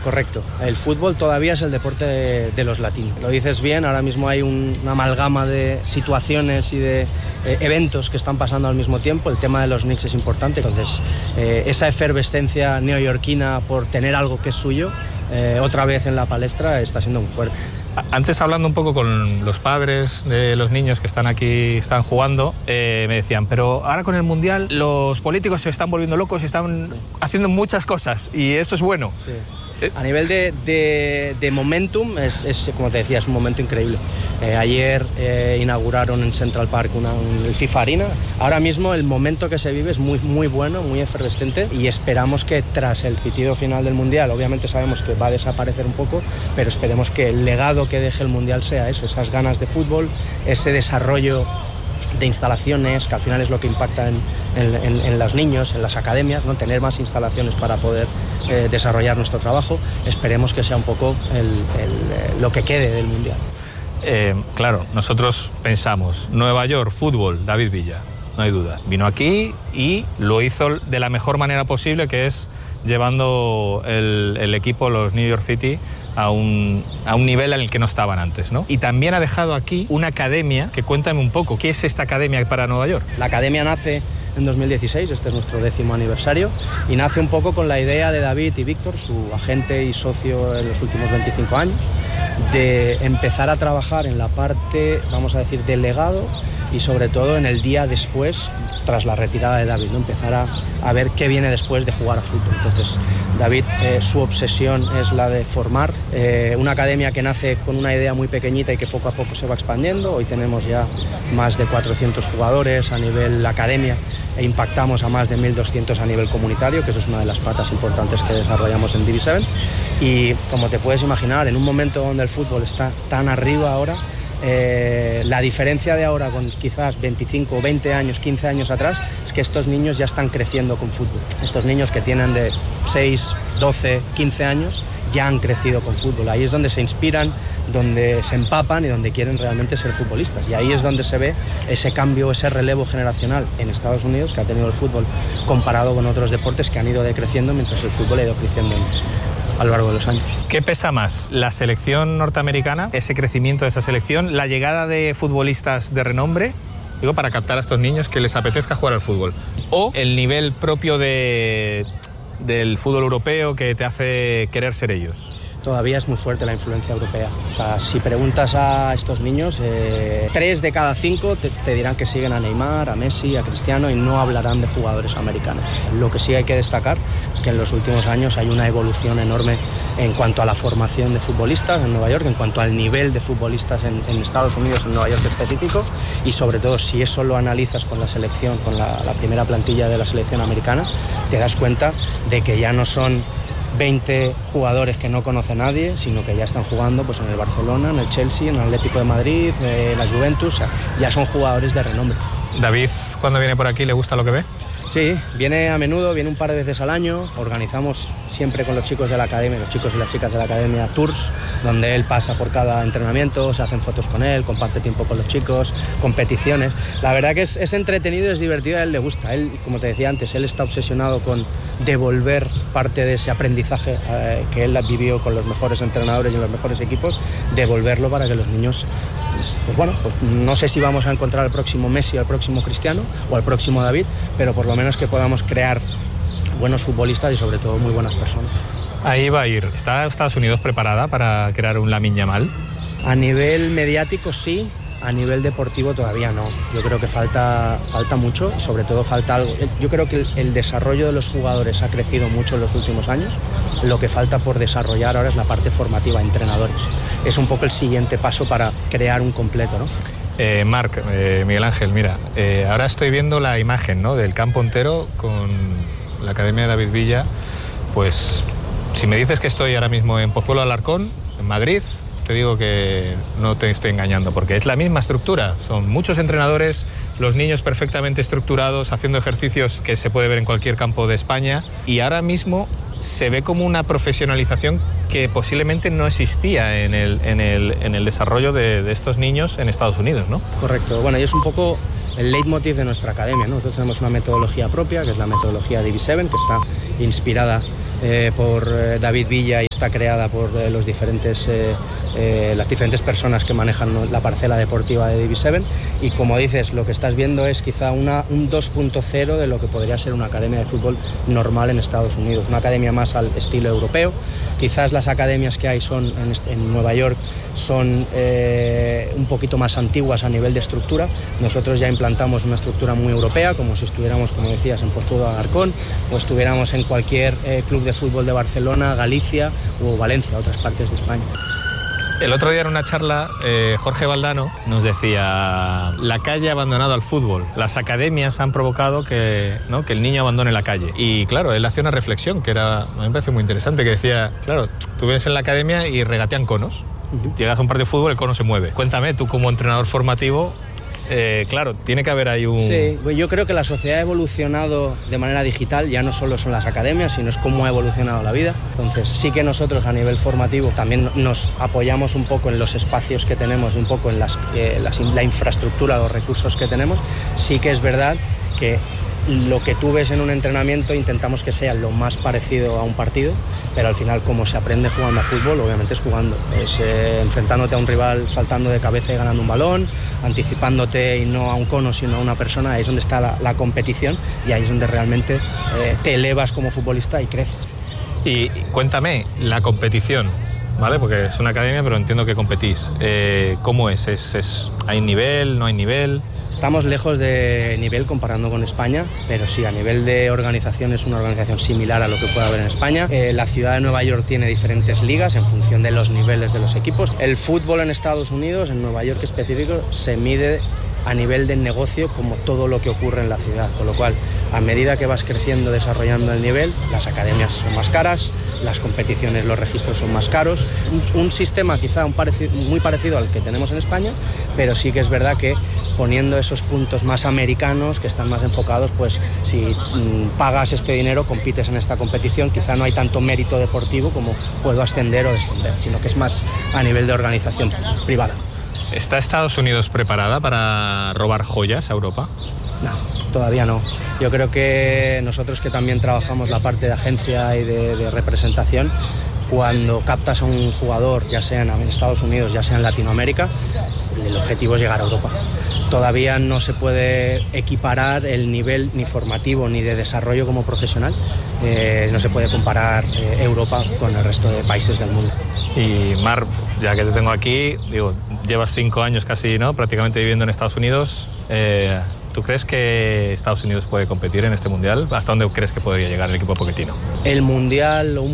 Correcto. El fútbol todavía es el deporte de los latinos. Lo dices bien, ahora mismo hay una amalgama de situaciones y de eventos que están pasando al mismo tiempo. El tema de los Knicks es importante, entonces esa efervescencia neoyorquina por tener algo que es suyo, otra vez en la palestra, está siendo muy fuerte. Antes, hablando un poco con los padres de los niños que están aquí, están jugando, me decían, pero ahora con el Mundial los políticos se están volviendo locos y están haciendo muchas cosas y eso es bueno. Sí. A nivel de momentum, es, como te decía, es un momento increíble. Ayer inauguraron en Central Park el FIFA Arena. Ahora mismo el momento que se vive es muy, muy bueno, muy efervescente, y esperamos que tras el pitido final del Mundial, obviamente sabemos que va a desaparecer un poco, pero esperemos que el legado que deje el Mundial sea eso, esas ganas de fútbol, ese desarrollo de instalaciones, que al final es lo que impacta en los niños, en las academias, ¿no? Tener más instalaciones para poder desarrollar nuestro trabajo. Esperemos que sea un poco lo que quede del Mundial. Claro, nosotros pensamos, Nueva York, fútbol, David Villa, no hay duda. Vino aquí y lo hizo de la mejor manera posible, que es llevando el equipo, los New York City, a un nivel en el que no estaban antes, ¿no? Y también ha dejado aquí una academia, que cuéntame un poco, ¿qué es esta academia para Nueva York? La academia nace en 2016, este es nuestro 10º aniversario, y nace un poco con la idea de David y Víctor, su agente y socio en los últimos 25 años, de empezar a trabajar en la parte, vamos a decir, del legado, y sobre todo en el día después, tras la retirada de David, ¿no? Empezar a ver qué viene después de jugar a fútbol. Entonces, David, su obsesión es la de formar una academia que nace con una idea muy pequeñita y que poco a poco se va expandiendo. Hoy tenemos ya más de 400 jugadores a nivel academia e impactamos a más de 1.200 a nivel comunitario, que eso es una de las patas importantes que desarrollamos en Divi7. Y como te puedes imaginar, en un momento donde el fútbol está tan arriba ahora, la diferencia de ahora con quizás 25, 20 años, 15 años atrás, es que estos niños ya están creciendo con fútbol. Estos niños que tienen de 6, 12, 15 años ya han crecido con fútbol. Ahí es donde se inspiran, donde se empapan y donde quieren realmente ser futbolistas. Y ahí es donde se ve ese cambio, ese relevo generacional en Estados Unidos que ha tenido el fútbol comparado con otros deportes que han ido decreciendo, mientras el fútbol ha ido creciendo a lo largo de los años. ¿Qué pesa más? ¿La selección norteamericana, ese crecimiento de esa selección, la llegada de futbolistas de renombre, digo, para captar a estos niños que les apetezca jugar al fútbol, o el nivel propio del fútbol europeo que te hace querer ser ellos? Todavía es muy fuerte la influencia europea. O sea, si preguntas a estos niños, 3 de cada 5 te dirán que siguen a Neymar, a Messi, a Cristiano, y no hablarán de jugadores americanos. Lo que sí hay que destacar es que en los últimos años hay una evolución enorme en cuanto a la formación de futbolistas en Nueva York, en cuanto al nivel de futbolistas en Estados Unidos, en Nueva York específico, y sobre todo si eso lo analizas con la selección, con la primera plantilla de la selección americana, te das cuenta de que ya no son 20 jugadores que no conoce nadie, sino que ya están jugando pues, en el Barcelona, en el Chelsea, en el Atlético de Madrid, en la Juventus, o sea, ya son jugadores de renombre. David, cuando viene por aquí, ¿le gusta lo que ve? Sí, viene a menudo, viene un par de veces al año. Organizamos siempre con los chicos de la academia, los chicos y las chicas de la academia, tours, donde él pasa por cada entrenamiento, se hacen fotos con él, comparte tiempo con los chicos, competiciones. La verdad que es entretenido, es divertido, a él le gusta. Él, como te decía antes, él está obsesionado con devolver parte de ese aprendizaje que él vivió con los mejores entrenadores y en los mejores equipos, devolverlo para que los niños, pues bueno, pues no sé si vamos a encontrar al próximo Messi, al próximo Cristiano o al próximo David, pero por lo menos que podamos crear buenos futbolistas y sobre todo muy buenas personas. Ahí va a ir. ¿Está Estados Unidos preparada para crear un Lamine Yamal? A nivel mediático sí, a nivel deportivo todavía no. Yo creo que falta mucho y sobre todo falta algo. Yo creo que el desarrollo de los jugadores ha crecido mucho en los últimos años. Lo que falta por desarrollar ahora es la parte formativa, entrenadores. Es un poco el siguiente paso para crear un completo, ¿no? Marc, Miguel Ángel, mira, ahora estoy viendo la imagen, ¿no?, del campo entero con la Academia de David Villa. Pues si me dices que estoy ahora mismo en Pozuelo de Alarcón, en Madrid, te digo que no te estoy engañando, porque es la misma estructura. Son muchos entrenadores, los niños perfectamente estructurados, haciendo ejercicios que se puede ver en cualquier campo de España, y ahora mismo se ve como una profesionalización que posiblemente no existía en el desarrollo de estos niños en Estados Unidos, ¿no? Correcto. Bueno, y es un poco el leitmotiv de nuestra academia, ¿no? Nosotros tenemos una metodología propia, que es la metodología Divi7, que está inspirada por David Villa y está creada por las diferentes personas que manejan la parcela deportiva de Divi7, y como dices, lo que estás viendo es quizá un 2.0 de lo que podría ser una academia de fútbol normal en Estados Unidos, una academia más al estilo europeo. Quizás las academias que hay en Nueva York son un poquito más antiguas a nivel de estructura. Nosotros ya implantamos una estructura muy europea, como si estuviéramos, como decías, en Pozuelo de Alarcón, o estuviéramos en cualquier club de fútbol de Barcelona, Galicia o Valencia, otras partes de España. El otro día en una charla, Jorge Valdano nos decía: la calle ha abandonado al fútbol, las academias han provocado que el niño abandone la calle. Y claro, él hacía una reflexión que a mí me parece muy interesante, que decía, claro, tú vienes en la academia y regatean conos. Llegas a un partido de fútbol, el cono se mueve. Cuéntame, tú como entrenador formativo, claro, tiene que haber ahí un... Sí, yo creo que la sociedad ha evolucionado de manera digital, ya no solo son las academias, sino es cómo ha evolucionado la vida. Entonces sí que nosotros a nivel formativo también nos apoyamos un poco en los espacios que tenemos, un poco en la infraestructura, los recursos que tenemos. Sí que es verdad que lo que tú ves en un entrenamiento intentamos que sea lo más parecido a un partido, pero al final como se aprende jugando a fútbol, obviamente es jugando, es enfrentándote a un rival, saltando de cabeza y ganando un balón, anticipándote y no a un cono sino a una persona. Ahí es donde está la competición, y ahí es donde realmente te elevas como futbolista y creces. Y cuéntame, la competición, ¿vale? Porque es una academia, pero entiendo que competís. ¿Cómo es? ¿Hay nivel? ¿No hay nivel? Estamos lejos de nivel comparando con España, pero sí, a nivel de organización es una organización similar a lo que puede haber en España. La ciudad de Nueva York tiene diferentes ligas en función de los niveles de los equipos. El fútbol en Estados Unidos, en Nueva York específico, se mide a nivel del negocio como todo lo que ocurre en la ciudad, con lo cual a medida que vas creciendo, desarrollando el nivel, las academias son más caras, las competiciones, los registros son más caros, un sistema quizá muy parecido al que tenemos en España, pero sí que es verdad que poniendo esos puntos más americanos que están más enfocados, pues si pagas este dinero, compites en esta competición, quizá no hay tanto mérito deportivo como puedo ascender o descender, sino que es más a nivel de organización privada. ¿Está Estados Unidos preparada para robar joyas a Europa? No, todavía no. Yo creo que nosotros, que también trabajamos la parte de agencia y de representación, cuando captas a un jugador, ya sea en Estados Unidos, ya sea en Latinoamérica, el objetivo es llegar a Europa. Todavía no se puede equiparar el nivel ni formativo ni de desarrollo como profesional. No se puede comparar Europa con el resto de países del mundo. Y Mar, ya que te tengo aquí, digo, llevas 5 años casi, ¿no?, prácticamente viviendo en Estados Unidos. ¿Tú crees que Estados Unidos puede competir en este mundial? ¿Hasta dónde crees que podría llegar el equipo de Pochettino? El mundial o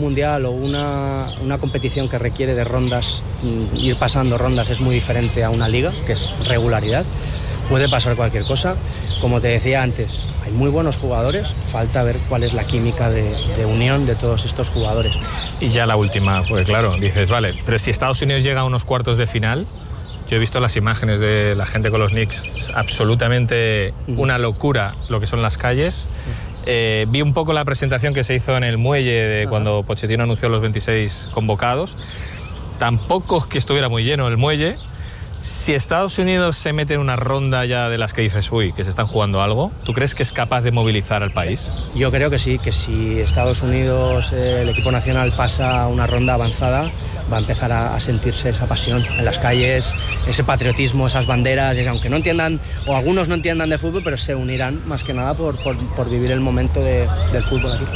una competición que requiere de rondas, ir pasando rondas, es muy diferente a una liga, que es regularidad. Puede pasar cualquier cosa. Como te decía antes, hay muy buenos jugadores, falta ver cuál es la química de unión de todos estos jugadores. Y ya la última, pues claro, dices, vale, pero si Estados Unidos llega a unos cuartos de final, yo he visto las imágenes de la gente con los Knicks, es absolutamente una locura lo que son las calles. Sí. Vi un poco la presentación que se hizo en el muelle de cuando Pochettino anunció los 26 convocados. Tampoco es que estuviera muy lleno el muelle. Si Estados Unidos se mete en una ronda ya de las que dices, uy, que se están jugando algo, ¿tú crees que es capaz de movilizar al país? Yo creo que sí, que si Estados Unidos, el equipo nacional, pasa a una ronda avanzada, va a empezar a sentirse esa pasión en las calles, ese patriotismo, esas banderas, aunque no entiendan, o algunos no entiendan de fútbol, pero se unirán más que nada por vivir el momento del fútbol aquí.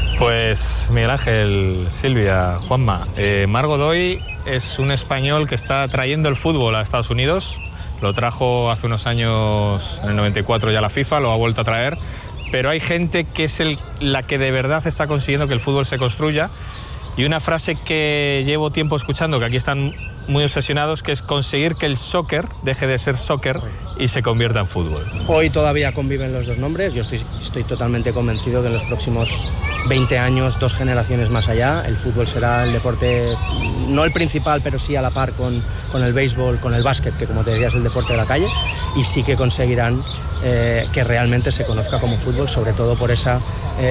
Pues Miguel Ángel, Silvia, Juanma, Marc Godoy es un español que está trayendo el fútbol a Estados Unidos. Lo trajo hace unos años, en el 94 ya la FIFA, lo ha vuelto a traer. Pero hay gente que es la que de verdad está consiguiendo que el fútbol se construya. Y una frase que llevo tiempo escuchando, que aquí están muy obsesionados, que es conseguir que el soccer deje de ser soccer y se convierta en fútbol. Hoy todavía conviven los dos nombres. Yo estoy totalmente convencido que en los próximos 20 años, 2 generaciones más allá, el fútbol será el deporte, no el principal, pero sí a la par con el béisbol, con el básquet, que como te decía es el deporte de la calle, y sí que conseguirán que realmente se conozca como fútbol, sobre todo por esa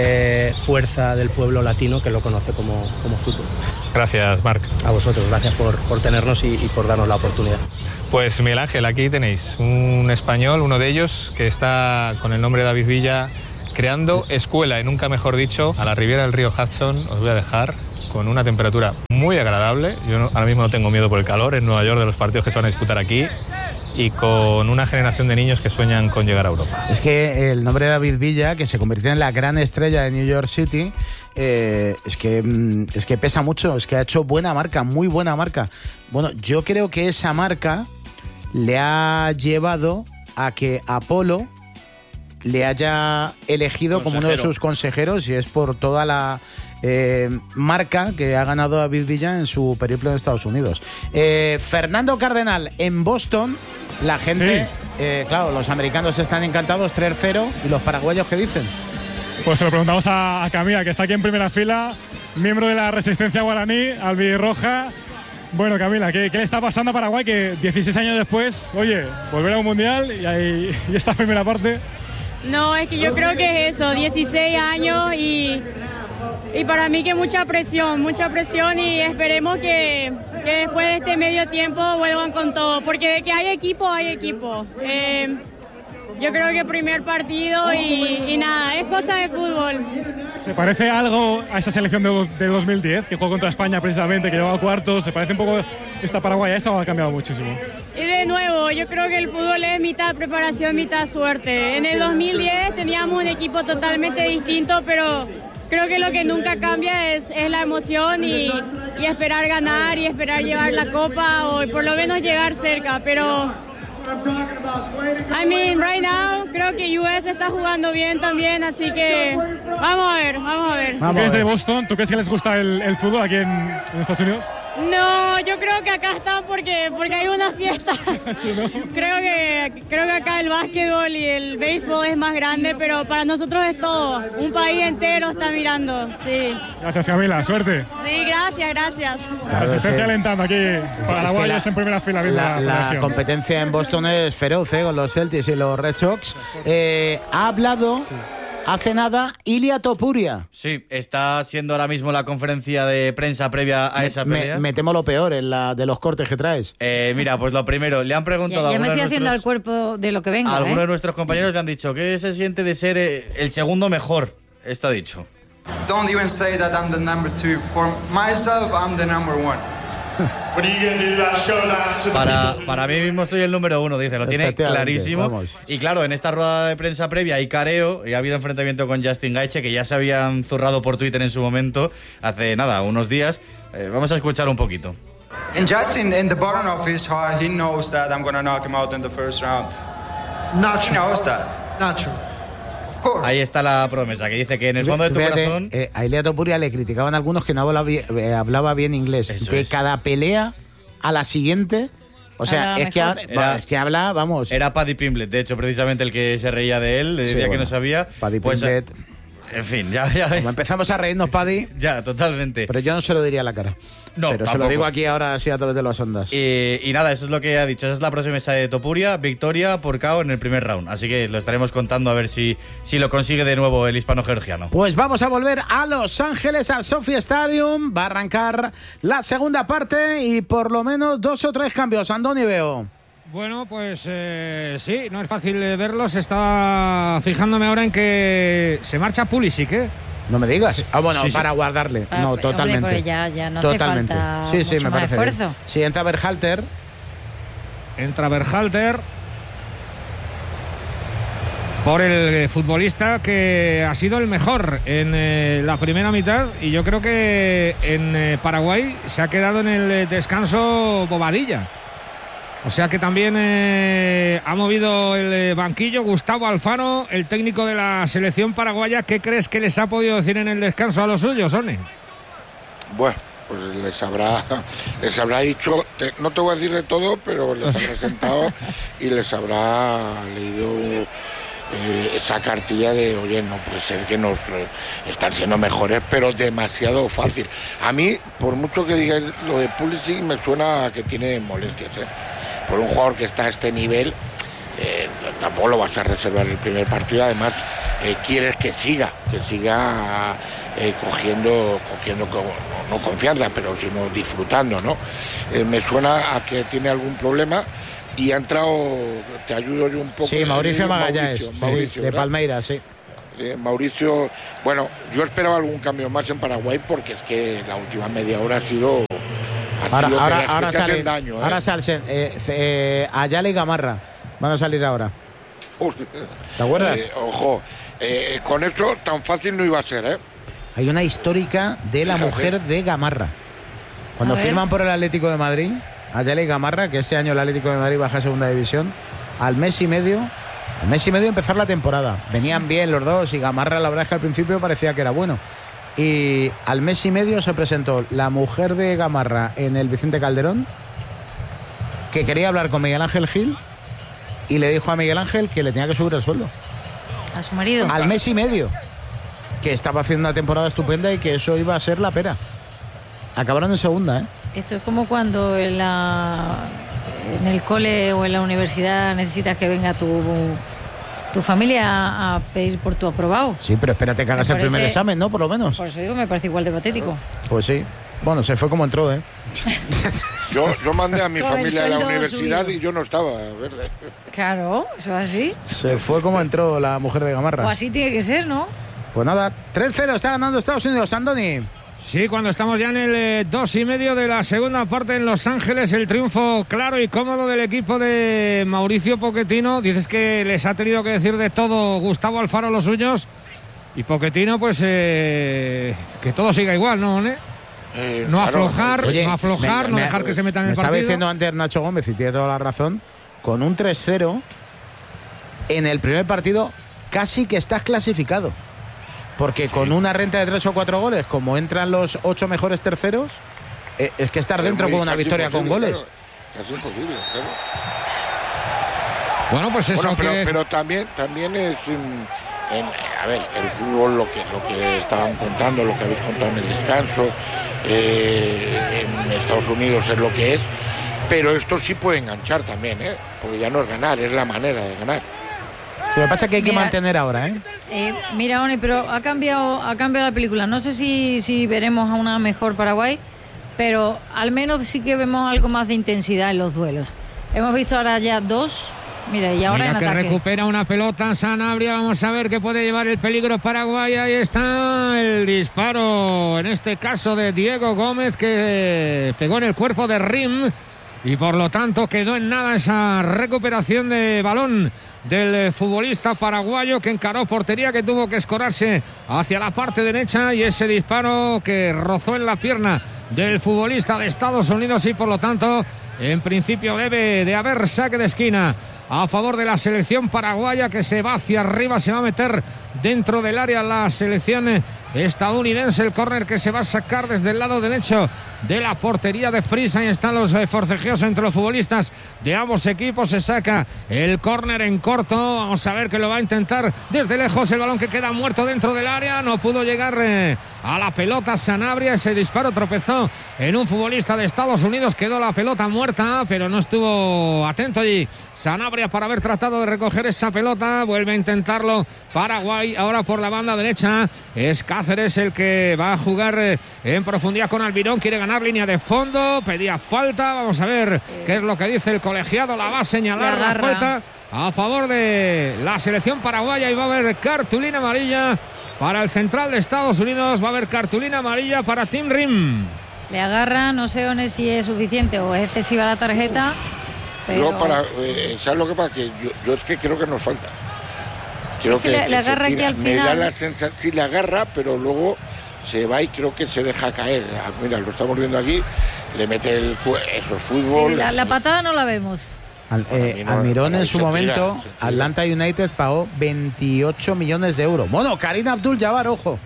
fuerza del pueblo latino que lo conoce como fútbol. Gracias, Marc. A vosotros, gracias por tenernos y por darnos la oportunidad. Pues Miguel Ángel, aquí tenéis un español, uno de ellos, que está con el nombre de David Villa creando escuela, y nunca mejor dicho, a la ribera del río Hudson. Os voy a dejar con una temperatura muy agradable. Yo ahora mismo no tengo miedo por el calor en Nueva York de los partidos que se van a disputar aquí, y con una generación de niños que sueñan con llegar a Europa. Es que el nombre de David Villa, que se convirtió en la gran estrella de New York City, es que pesa mucho, es que ha hecho buena marca, muy buena marca. Bueno, yo creo que esa marca le ha llevado a que Apolo le haya elegido como uno de sus consejeros, y es por toda la marca que ha ganado David Villa en su periplo en Estados Unidos. Fernando Cardenal, en Boston, la gente, claro, los americanos están encantados, 3-0, ¿y los paraguayos qué dicen? Pues se lo preguntamos a Camila, que está aquí en primera fila, miembro de la resistencia guaraní, albirroja. Bueno, Camila, ¿qué le está pasando a Paraguay que 16 años después, oye, volver a un mundial y esta primera parte? No, es que yo creo que es eso, 16 años y para mí que mucha presión y esperemos que después de este medio tiempo vuelvan con todo, porque de que hay equipo, hay equipo. Yo creo que primer partido y nada, es cosa de fútbol. ¿Se parece algo a esa selección de 2010, que jugó contra España precisamente, que llegó a cuartos? ¿Se parece un poco esta Paraguay a esa o ha cambiado muchísimo? Y de nuevo, yo creo que el fútbol es mitad preparación, mitad suerte. En el 2010 teníamos un equipo totalmente distinto, pero creo que lo que nunca cambia es la emoción y esperar ganar y esperar llevar la copa o por lo menos llegar cerca, pero right now creo que US está jugando bien también, así que vamos a ver. ¿Tú eres de Boston? ¿Tú crees que les gusta el fútbol aquí en Estados Unidos? No, yo creo que acá están porque hay una fiesta. ¿Sí, no? Creo que acá el básquetbol y el béisbol es más grande, pero para nosotros es todo. Un país entero está mirando, sí. Gracias, Camila, suerte. Sí, gracias. La resistencia alentando aquí, paraguayos en primera fila. La competencia en Boston es feroz, con los Celtics y los Red Sox. Ha hablado hace nada Ilia Topuria. Sí, está siendo ahora mismo la conferencia de prensa previa a esa pelea. Me temo lo peor en la de los cortes que traes. Mira, pues lo primero, le han preguntado ya me estoy haciendo al cuerpo de lo que venga. Algunos de nuestros compañeros le han dicho ¿qué se siente de ser el segundo mejor? Esto ha dicho. Don't even say that I'm the number 2. For myself, I'm the number 1. Para mí mismo soy el número 1, dice, lo tiene clarísimo. Vamos. Y claro, en esta rueda de prensa previa hay careo y ha habido enfrentamiento con Justin Gaethje, que ya se habían zurrado por Twitter en su momento, hace nada, unos días. Vamos a escuchar un poquito. And Justin, in the bottom of his heart, he knows that I'm gonna knock him out in the first round. He knows that. Not true. Ahí está la promesa, que dice que en el fondo de tu corazón... A Ilia Topuria le criticaban algunos que no hablaba bien inglés. Eso de es. cada pelea a la siguiente... O sea, es que habla, vamos... Era Paddy Pimblett, de hecho, precisamente el que se reía de él, le decía que no sabía. Paddy pues, Pimblett... En fin, ya. Como empezamos a reírnos, Paddy... Ya, totalmente. Pero yo no se lo diría a la cara. No, pero tampoco. se lo digo aquí ahora así a través de las ondas. Y nada, eso es lo que ha dicho. Esa es la próxima mesa de Topuria, victoria por KO en el primer round. Así que lo estaremos contando a ver si lo consigue de nuevo el hispano-georgiano. Pues vamos a volver a Los Ángeles, al SoFi Stadium. Va a arrancar la segunda parte y por lo menos 2 o 3 cambios. Andoni, veo. Bueno, pues sí, no es fácil verlos. Estaba fijándome ahora en que se marcha Pulisic, ¿eh? No me digas. Bueno, sí, para guardarle. No, totalmente. Hombre, pues ya no totalmente. hace falta Sí, me parece esfuerzo. bien. Sí, entra Berhalter. Entra Berhalter por el futbolista que ha sido el mejor en la primera mitad, y yo creo que en Paraguay se ha quedado en el descanso Bobadilla. O sea que también ha movido el banquillo Gustavo Alfaro, el técnico de la selección paraguaya. ¿Qué crees que les ha podido decir en el descanso a los suyos, One? Bueno, pues les habrá dicho, no te voy a decir de todo, pero les habrá sentado y les habrá leído esa cartilla de, oye, no puede ser que nos están siendo mejores, pero demasiado fácil. A mí, por mucho que digáis lo de Pulisic, me suena a que tiene molestias, Por un jugador que está a este nivel, tampoco lo vas a reservar el primer partido. Además, quieres que siga cogiendo no confianza, pero sino disfrutando, ¿no? Me suena a que tiene algún problema y ha entrado, te ayudo yo un poco. Sí, Mauricio Magallanes, de Palmeiras, sí. Mauricio, bueno, yo esperaba algún cambio más en Paraguay porque es que la última media hora ha sido ahora te hacen daño. Ahora salen Ayala y Gamarra. Van a salir ahora. ¿Te acuerdas? Ojo, con esto tan fácil no iba a ser, ¿eh? Hay una histórica de la mujer de Gamarra. Cuando firman por el Atlético de Madrid, Ayala y Gamarra, que ese año el Atlético de Madrid baja a segunda división, al mes y medio empezar la temporada. Venían bien los dos y Gamarra, la verdad es que al principio parecía que era bueno. Y al mes y medio se presentó la mujer de Gamarra en el Vicente Calderón, que quería hablar con Miguel Ángel Gil y le dijo a Miguel Ángel que le tenía que subir el sueldo. ¿A su marido? Al mes y medio. Que estaba haciendo una temporada estupenda y que eso iba a ser la pera. Acabaron en segunda, ¿eh? Esto es como cuando en el cole o en la universidad necesitas que venga tu familia a pedir por tu aprobado. Sí, pero espérate que hagas el primer examen, ¿no? Por lo menos. Por eso digo, me parece igual de patético. Pues sí. Bueno, se fue como entró, ¿eh? Yo mandé a mi familia a la universidad subido. Y yo no estaba, ¿verdad? Claro, eso es así. Se fue como entró la mujer de Gamarra. O así tiene que ser, ¿no? Pues nada, 3-0 está ganando Estados Unidos, Andoni. Sí, cuando estamos ya en el 2:30 de la segunda parte en Los Ángeles, el triunfo claro y cómodo del equipo de Mauricio Pochettino. Dices que les ha tenido que decir de todo Gustavo Alfaro los suyos. Y Pochettino, pues que todo siga igual, ¿no? No aflojar, no dejar que se metan en el partido. Me estaba diciendo antes Nacho Gómez, y tiene toda la razón, con un 3-0 en el primer partido casi que estás clasificado. Porque con una renta de 3 o 4 goles, como entran los 8 mejores terceros, es que estar dentro con una victoria con goles. Claro, casi imposible, claro. Bueno, pues eso. Bueno, pero también es a ver, el fútbol, lo que estaban contando, lo que habéis contado en el descanso, en Estados Unidos es lo que es, pero esto sí puede enganchar también, porque ya no es ganar, es la manera de ganar. Lo que pasa es que hay que mantener ahora, mira, Oni, pero ha cambiado la película. No sé si veremos a una mejor Paraguay, pero al menos sí que vemos algo más de intensidad en los duelos. Hemos visto ahora ya 2. Mira, y ahora Mira en que ataque. Recupera una pelota Sanabria. Vamos a ver qué puede llevar el peligro Paraguay. Ahí está el disparo, en este caso de Diego Gómez, que pegó en el cuerpo de Rim. Y por lo tanto quedó en nada esa recuperación de balón del futbolista paraguayo, que encaró portería, que tuvo que escorarse hacia la parte derecha, y ese disparo que rozó en la pierna del futbolista de Estados Unidos, y por lo tanto en principio debe de haber saque de esquina a favor de la selección paraguaya, que se va hacia arriba, se va a meter dentro del área la selección estadounidense. El córner que se va a sacar desde el lado derecho de la portería de Frisa. Ahí están los forcejeos entre los futbolistas de ambos equipos. Se saca el córner en corto. Vamos a ver que lo va a intentar desde lejos. El balón que queda muerto dentro del área. No pudo llegar a la pelota Sanabria. Ese disparo tropezó en un futbolista de Estados Unidos. Quedó la pelota muerta, pero no estuvo atento allí Sanabria para haber tratado de recoger esa pelota. Vuelve a intentarlo Paraguay. Ahora por la banda derecha es Cáceres el que va a jugar en profundidad con Almirón. Quiere ganar línea de fondo. Pedía falta. Vamos a ver qué es lo que dice el colegiado. La va a señalar la falta a favor de la selección paraguaya, y va a haber cartulina amarilla para el central de Estados Unidos. Va a haber cartulina amarilla para Tim Rim. Le agarra, no sé One, si es suficiente o es excesiva la tarjeta. Pero... ¿Sabes lo que pasa? Que yo es que creo que nos falta. Creo que le agarra aquí al final. Me da la sensación, sí le agarra, pero luego se va y creo que se deja caer. Mira, lo estamos viendo aquí, le mete eso, fútbol. Sí, la patada no la vemos. Almirón en su momento, Atlanta United pagó 28 millones de euros. Bueno, Karim Abdul-Jabbar, ojo,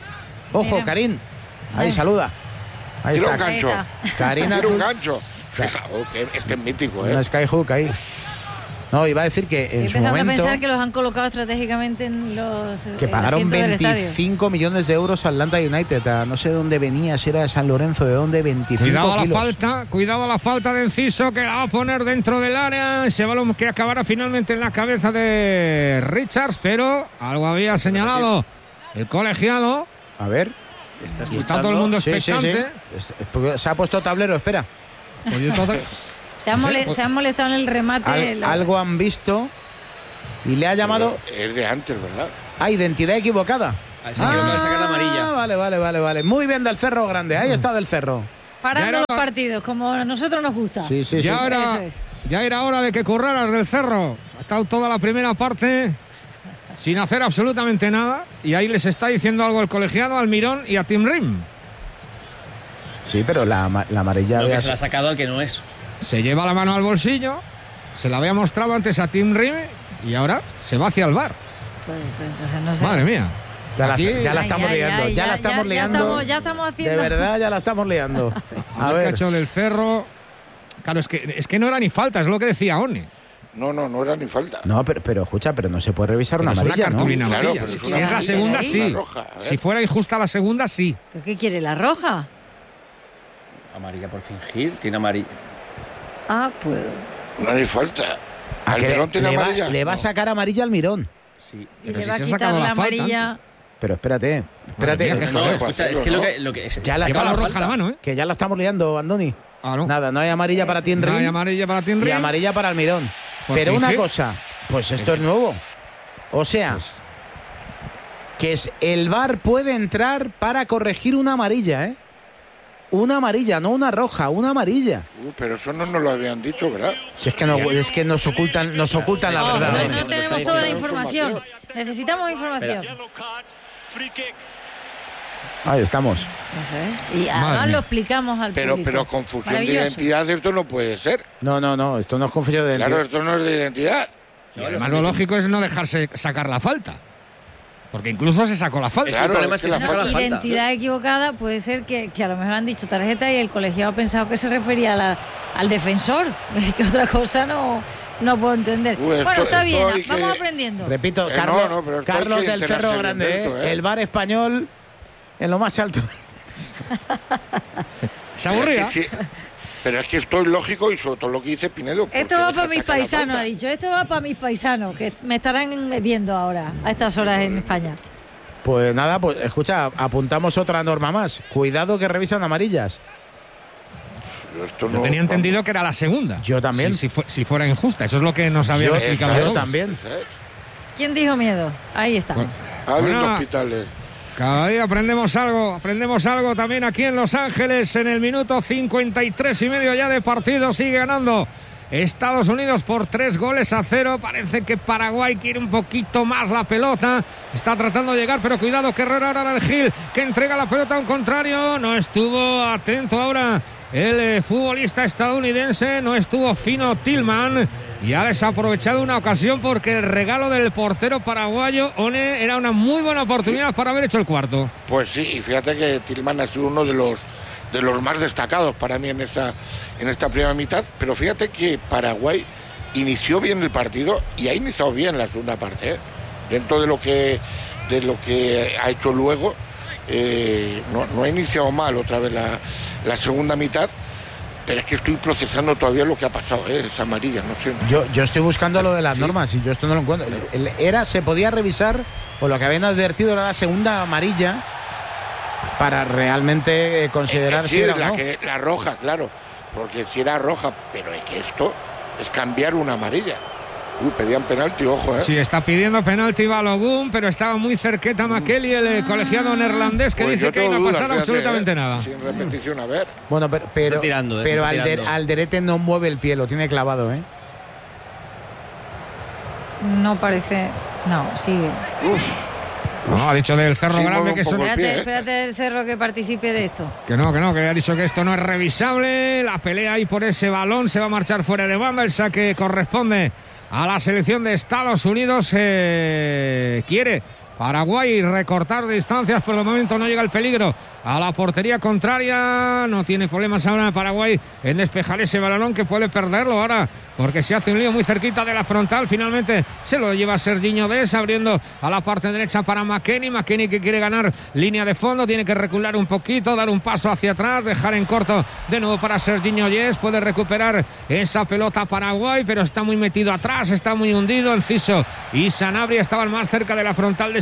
mira. Karim, ahí saluda. Ahí está. Un gancho. Karim un gancho. Fijaos que este es mítico, Una skyhook ahí. No, iba a decir que en su momento... a pensar que los han colocado estratégicamente en los... Que pagaron 25 millones de euros a Atlanta United. No sé de dónde venía, si era de San Lorenzo, de dónde, 25 kilos. Cuidado a la falta de Enciso, que la va a poner dentro del área. Ese balón que acabará finalmente en la cabeza de Richards, pero algo había señalado el colegiado. A ver. Está todo el mundo expectante. Sí. Se ha puesto tablero, espera. Se han molestado en el remate. Algo han visto y le ha llamado... Pero es de antes, ¿verdad? identidad equivocada. Se equivocó de sacar la amarilla. Vale. Muy bien del Cerro Grande. Ahí está del Cerro. Parando los partidos, como a nosotros nos gusta. Sí. Ya era hora de que curraras del Cerro. Ha estado toda la primera parte sin hacer absolutamente nada. Y ahí les está diciendo algo el colegiado, al Mirón y a Tim Rim. Sí, pero la amarilla... Lo que se la ha sacado al que no es. Se lleva la mano al bolsillo. Se la había mostrado antes a Tim Rim. Y ahora se va hacia el bar. Pues entonces no sé. Madre mía. Ya la estamos liando. Ya la estamos liando. Ya estamos haciendo. De verdad, ya la estamos liando. A ver. Cacho del Cerro. Claro, es que no era ni falta, es lo que decía One. No era ni falta. No, pero escucha, pero no se puede revisar una amarilla, es una cartulina ¿no? amarilla. Claro, si es la segunda, sí. Roja, si fuera injusta la segunda, sí. ¿Pero qué quiere, la roja? Amarilla por fingir, tiene amarilla. Ah, pues... No hay falta. Almirón tiene amarilla. Le va a sacar amarilla al Mirón. Sí. Y le va a quitar la amarilla... Pero espérate. Es que lo que es... Ya la estamos roja la mano, que ya la estamos liando, Andoni. Nada, no hay amarilla para Tim Rim. No hay amarilla para Tim Rim. Y amarilla para Almirón. Pero una cosa, pues esto es nuevo. O sea, que el VAR puede entrar para corregir una amarilla, ¿eh? Una amarilla, no una roja, una amarilla. Pero eso no nos lo habían dicho, ¿verdad? Si es que nos ocultan la verdad. No tenemos toda la información. Necesitamos información. Ahí estamos. Eso es. Y además lo explicamos al público. Pero confusión de identidad, esto no puede ser. No, esto no es confusión de identidad. Claro, esto no es de identidad. Y además lo lógico es no dejarse sacar la falta. Porque incluso se sacó la falta. Claro, el problema es que se saca la falta. Identidad equivocada puede ser que a lo mejor han dicho tarjeta y el colegiado ha pensado que se refería al defensor. Que otra cosa no puedo entender. Bueno, está bien, vamos aprendiendo. Repito, Carlos del Cerro Grande, el VAR español en lo más alto. Se aburría. Pero es que esto es lógico y sobre todo lo que dice Pinedo. Esto va para mis paisanos, ha dicho. Esto va para mis paisanos, que me estarán viendo ahora, a estas horas en España. Pues nada, pues escucha, apuntamos otra norma más. Cuidado que revisan amarillas. Yo tenía entendido que era la segunda. Yo también. Si fuera injusta, eso es lo que nos había explicado. Yo también. ¿Quién dijo miedo? Ahí estamos. Habiendo hospitales. Cada día aprendemos algo también aquí en Los Ángeles. En el minuto 53.5 ya de partido sigue ganando Estados Unidos por 3-0. Parece que Paraguay quiere un poquito más la pelota. Está tratando de llegar, pero cuidado que Herrera ahora del Gil, que entrega la pelota a un contrario. No estuvo atento ahora el futbolista estadounidense, no estuvo fino Tillman y ha desaprovechado una ocasión porque el regalo del portero paraguayo One era una muy buena oportunidad para haber hecho el cuarto. Pues sí, y fíjate que Tillman ha sido uno de los más destacados para mí en esta primera mitad, pero fíjate que Paraguay inició bien el partido y ha iniciado bien la segunda parte, ¿eh? Dentro de lo que ha hecho luego. No ha iniciado mal otra vez la segunda mitad, pero es que estoy procesando todavía lo que ha pasado, esa amarilla, no sé. Yo estoy buscando lo de las normas y yo esto no lo encuentro. Se podía revisar, o lo que habían advertido era la segunda amarilla para realmente considerar sí, si era la, o no. La roja, claro, porque si era roja, pero es que esto es cambiar una amarilla. Pedían penalti, ojo, Sí, está pidiendo penalti Balogun, pero estaba muy cerqueta Makeli, el colegiado neerlandés, que dice que ahí no ha pasado absolutamente nada. Sin repetición, a ver. Bueno, pero Alderete no mueve el pie, lo tiene clavado, ¿eh? No parece... No, sigue. No, ha dicho del Cerro Grande que eso... Espérate del Cerro que participe de esto. Que no, que ha dicho que esto no es revisable. La pelea ahí por ese balón se va a marchar fuera de banda. El saque corresponde a la selección de Estados Unidos. Quiere Paraguay recortar distancias. Por el momento no llega el peligro a la portería contraria. No tiene problemas ahora Paraguay en despejar ese balón, que puede perderlo ahora porque se hace un lío muy cerquita de la frontal. Finalmente se lo lleva Serginho Dest, abriendo a la parte derecha para McKennie que quiere ganar línea de fondo, tiene que recular un poquito, dar un paso hacia atrás, dejar en corto de nuevo para Serginho Dest. Puede recuperar esa pelota Paraguay, pero está muy metido atrás, está muy hundido. Enciso y Sanabria estaban más cerca de la frontal de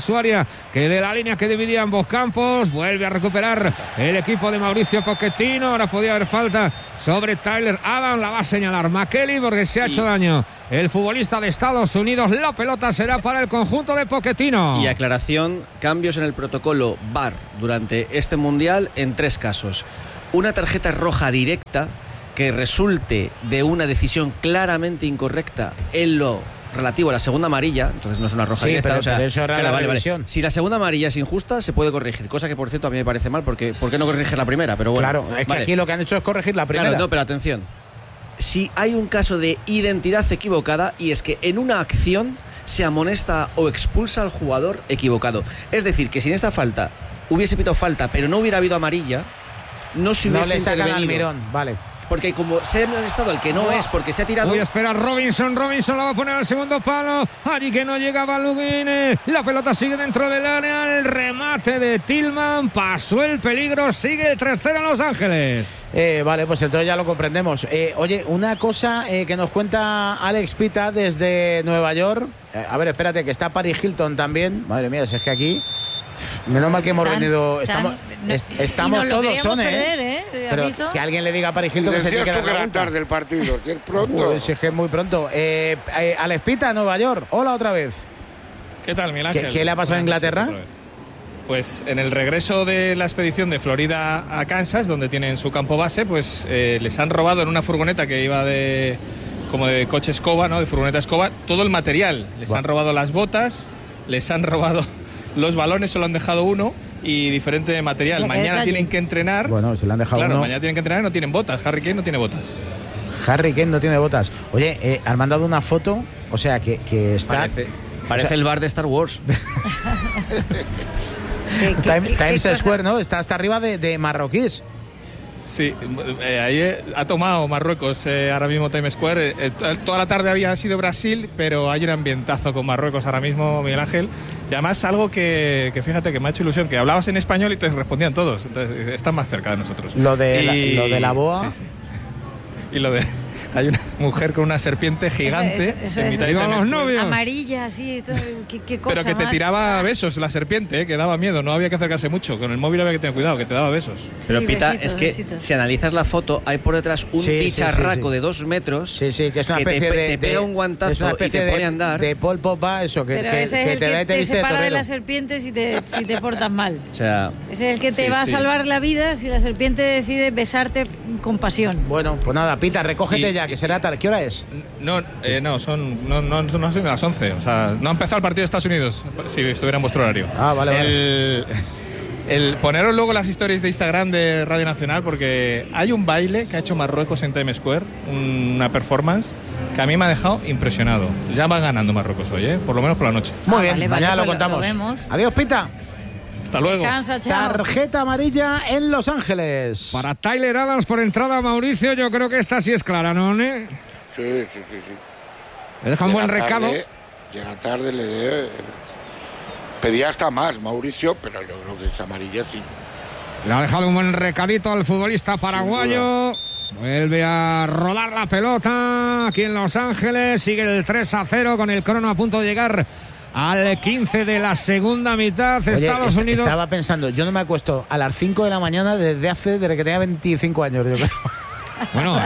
su área que de la línea que dividía ambos campos. Vuelve a recuperar el equipo de Mauricio Pochettino. Ahora podía haber falta sobre Tyler Adams. La va a señalar McKelly porque se ha hecho daño el futbolista de Estados Unidos. La pelota será para el conjunto de Pochettino. Y aclaración, cambios en el protocolo VAR durante este Mundial en 3 casos. Una tarjeta roja directa que resulte de una decisión claramente incorrecta en lo relativo a la segunda amarilla, entonces no es una roja directa. Pero eso era la revisión. Si la segunda amarilla es injusta, se puede corregir, cosa que por cierto a mí me parece mal, porque ¿por qué no corrigir la primera? Pero bueno, claro, es que aquí lo que han hecho es corregir la primera. Claro, no, pero atención. Si hay un caso de identidad equivocada, y es que en una acción se amonesta o expulsa al jugador equivocado. Es decir, que si en esta falta hubiese pitado falta, pero no hubiera habido amarilla, no se hubiese intervenido. Al mirón, vale. Porque como se ha amonestado al que no es, porque se ha tirado. Voy a esperar Robinson la va a poner al segundo palo. Allí que no llegaba Lubin. La pelota sigue dentro del área. El remate de Tillman. Pasó el peligro. Sigue el 3-0 en Los Ángeles. Vale, pues entonces ya lo comprendemos. Oye, una cosa que nos cuenta Alex Pita desde Nueva York. A ver, espérate, que está Paris Hilton también. Madre mía, si es que aquí... Menos mal que hemos venido. Estamos todos, Pero que alguien le diga a Paris Hilton que se tiene que dar la vuelta. Tarde el partido, si es pronto. Pues es que es muy pronto. Alex Pita, Nueva York. Hola otra vez. ¿Qué tal, Miguel Ángel? ¿Qué le ha pasado a Inglaterra? Pues en el regreso de la expedición de Florida a Kansas, donde tienen su campo base, pues les han robado en una furgoneta que iba como de coche escoba, ¿no? De furgoneta escoba, todo el material. Les han robado las botas, les han robado los balones, solo han dejado uno y diferente material. Mañana tienen que entrenar. Bueno, se le han dejado uno. Claro, mañana tienen que entrenar y no tienen botas. Harry Kane no tiene botas. Harry Kane no tiene botas. Oye, han mandado una foto, o sea, que está... Parece el bar de Star Wars. Times Square, ¿no? Está hasta arriba de marroquíes. Sí, ahí ha tomado Marruecos ahora mismo Times Square. Toda la tarde había sido Brasil, pero hay un ambientazo con Marruecos ahora mismo, Miguel Ángel. Y además algo que fíjate que me ha hecho ilusión, que hablabas en español y te respondían todos. Entonces están más cerca de nosotros. Lo de la boa. Sí. Y lo de... Hay una mujer con una serpiente gigante en mitad de los novios. Amarilla, sí, qué cosa. Pero que te tiraba besos la serpiente, que daba miedo, no había que acercarse mucho. Con el móvil había que tener cuidado, que te daba besos. Pero Pita, es que si analizas la foto, hay por detrás un bicharraco de 2 metros. Sí, que es una especie te pega un guantazo y te pone a andar. De Pol Pogba, eso, que ese es el que te separa de la serpiente si te portas mal. O sea, ese es el que te va a salvar la vida si la serpiente decide besarte con pasión. Bueno, pues nada, Pita, recógete ya, que será tarde. ¿Qué hora es? No son las 11. O sea, no ha empezado el partido de Estados Unidos, si estuviera en vuestro horario. Vale. El poneros luego las historias de Instagram de Radio Nacional, porque hay un baile que ha hecho Marruecos en Times Square, una performance que a mí me ha dejado impresionado. Ya va ganando Marruecos hoy, por lo menos por la noche. Muy bien, mañana lo contamos. Vemos. Adiós, Pita. Hasta luego. Descansa, chao. Tarjeta amarilla en Los Ángeles. Para Tyler Adams por entrada, Mauricio, yo creo que esta sí es clara, ¿no? Sí. Le deja un buen recado. Llega tarde, pedía hasta más Mauricio, pero yo creo que es amarilla, sí. Le ha dejado un buen recadito al futbolista paraguayo. Vuelve a rodar la pelota aquí en Los Ángeles. Sigue el 3-0 con el crono a punto de llegar al 15 de la segunda mitad. Oye, Estados Unidos. Estaba pensando, yo no me acuesto a las 5 de la mañana desde que tenía 25 años, yo creo. Bueno,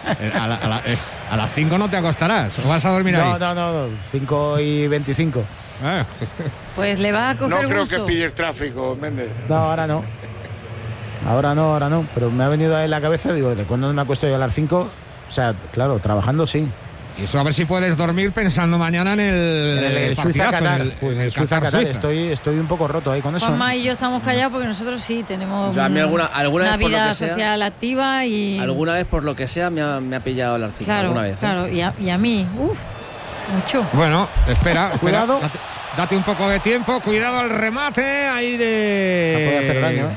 a las 5 no te acostarás, o vas a dormir ahí. No, 5 y 25. Pues le va a coger No creo gusto. que pilles tráfico, Méndez. No, ahora no. Ahora no. Pero me ha venido en la cabeza, digo, ¿cuándo me acuesto yo a las 5? O sea, claro, trabajando sí. Y eso a ver si puedes dormir pensando mañana en el Suiza-Qatar. En el Suiza-Qatar. Estoy un poco roto ahí con eso. Juanma y yo estamos callados porque nosotros sí tenemos alguna una vida social activa y... Alguna vez, por lo que sea, me ha pillado el arcilla. Claro, alguna vez. Claro, y a mí, mucho. Bueno, espera. Cuidado. Date un poco de tiempo, cuidado al remate. Ahí puede hacer daño,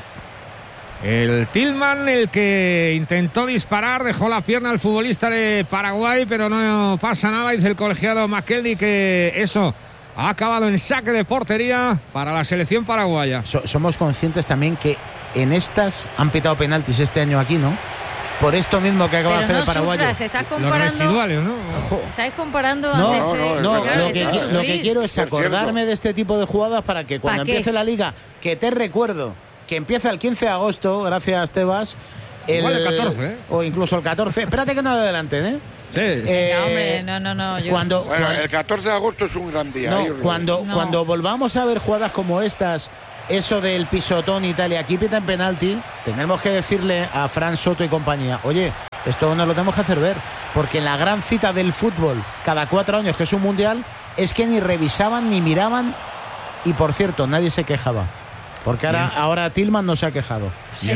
El Tillman, el que intentó disparar, dejó la pierna al futbolista de Paraguay, pero no pasa nada. Dice el colegiado McKelly que eso ha acabado en saque de portería para la selección paraguaya. Somos conscientes también que en estas han pitado penaltis este año aquí, ¿no? por esto mismo que acaba de hacer el paraguayo. Sufras, estás comparando. Los residuales, ¿no? Estáis comparando No, antes. Lo que quiero es acordarme de este tipo de jugadas para que cuando empiece la liga, que te recuerdo que empieza el 15 de agosto, gracias Tebas. Igual el 14, ¿eh? O incluso el 14. Espérate que no adelanten, ¿eh? Sí. Hombre, no. Bueno, el 14 de agosto es un gran día. Cuando volvamos a ver jugadas como estas, eso del pisotón y tal, y aquí pitan penalti, tenemos que decirle a Fran Soto y compañía, oye, esto no lo tenemos que hacer ver, porque en la gran cita del fútbol, cada 4 años, que es un mundial, es que ni revisaban ni miraban, y por cierto, nadie se quejaba. Porque ahora Tillman no se ha quejado. Sí,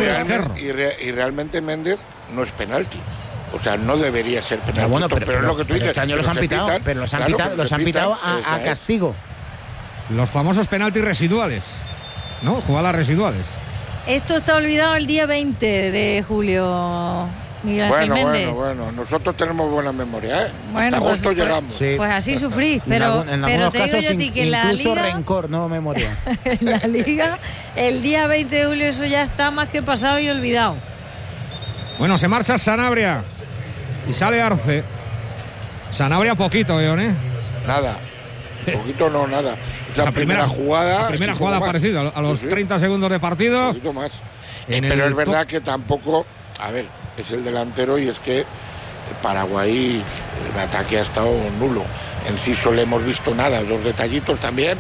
y realmente Méndez no es penalti. O sea, no debería ser penalti. Pero es lo que tú dices. Este año los han pitado, pero los han pitado a castigo. Los famosos penaltis residuales, ¿no? Jugadas residuales. Esto está olvidado el día 20 de julio, Miguel Ángel Méndez. Bueno. Nosotros tenemos buena memoria, ¿eh? Hasta agosto llegamos. Sí. Pues así sufrís, pero te digo yo a ti que en la incluso liga... rencor, no memoria. En la liga, el día 20 de julio eso ya está más que pasado y olvidado. Bueno, se marcha Sanabria y sale Arce. Sanabria poquito, ¿eh? Nada. Poquito no, nada. O sea, la primera jugada... La primera jugada parecida, a los 30 segundos de partido. Un poquito más. Pero es verdad que tampoco... A ver, es el delantero y es que Paraguay, el ataque ha estado nulo. Enciso le hemos visto nada, 2 detallitos también.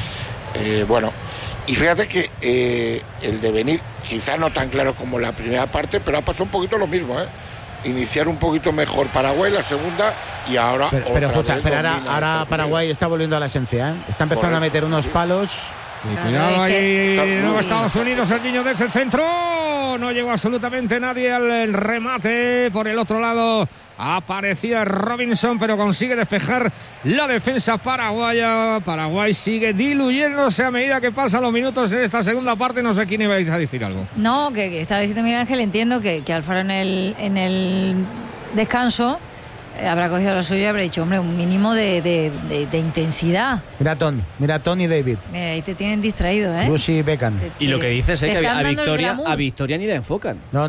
Bueno, y fíjate que el devenir, quizá no tan claro como la primera parte, pero ha pasado un poquito lo mismo, ¿eh? Iniciar un poquito mejor Paraguay, la segunda, y ahora... Pero ahora Paraguay está volviendo a la esencia, ¿eh? Está empezando a meter unos palos... Y cuidado ahí, nuevo Estados Unidos, el niño desde el centro. No llegó absolutamente nadie al remate. Por el otro lado aparecía Robinson, pero consigue despejar la defensa paraguaya. Paraguay sigue diluyéndose a medida que pasan los minutos en esta segunda parte. No sé quién ibais a decir algo. No, que estaba diciendo Miguel Ángel, entiendo que Alfaro en el descanso habrá cogido lo suyo y habrá dicho, hombre, un mínimo de intensidad. Mira Tony y David. Mira, ahí te tienen distraído, ¿eh? Lucy y Beckham. Y lo que dices es que a Victoria ni la enfocan. No.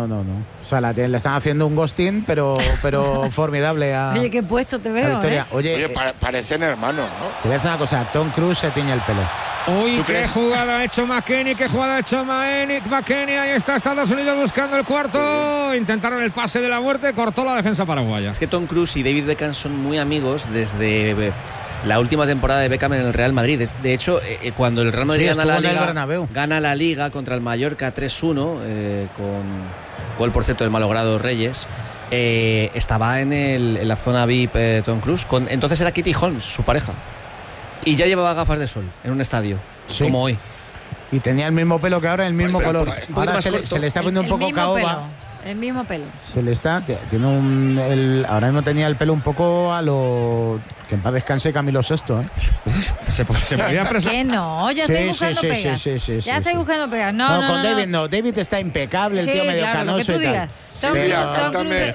O sea, le están haciendo un ghosting, pero formidable a... Oye, qué puesto te veo, Victoria. Oye, parecen hermanos, ¿no? Te voy a decir una cosa, Tom Cruise se tiñe el pelo. Uy, qué jugada ha hecho McKennie, McKennie, ahí está Estados Unidos buscando el cuarto. Intentaron el pase de la muerte, cortó la defensa paraguaya. Es que Tom Cruise y David Beckham son muy amigos desde la última temporada de Beckham en el Real Madrid. De hecho, cuando el Real Madrid gana la Liga contra el Mallorca 3-1, con gol por cierto del malogrado Reyes, estaba en la zona VIP Tom Cruise. Entonces era Kitty Holmes, su pareja. Y ya llevaba gafas de sol en un estado, como hoy. Y tenía el mismo pelo que ahora, el mismo color. Ahora se le está poniendo un poco caoba. El mismo pelo. Se le está... ahora mismo tenía el pelo un poco a lo... Que en paz descanse Camilo VI, ¿eh? Se podía presentar. ¿Qué no? Ya estoy buscando pegas. Ya estoy buscando pegas. No, con David no. David está impecable, el tío medio canoso y tal. Silvia, cántame.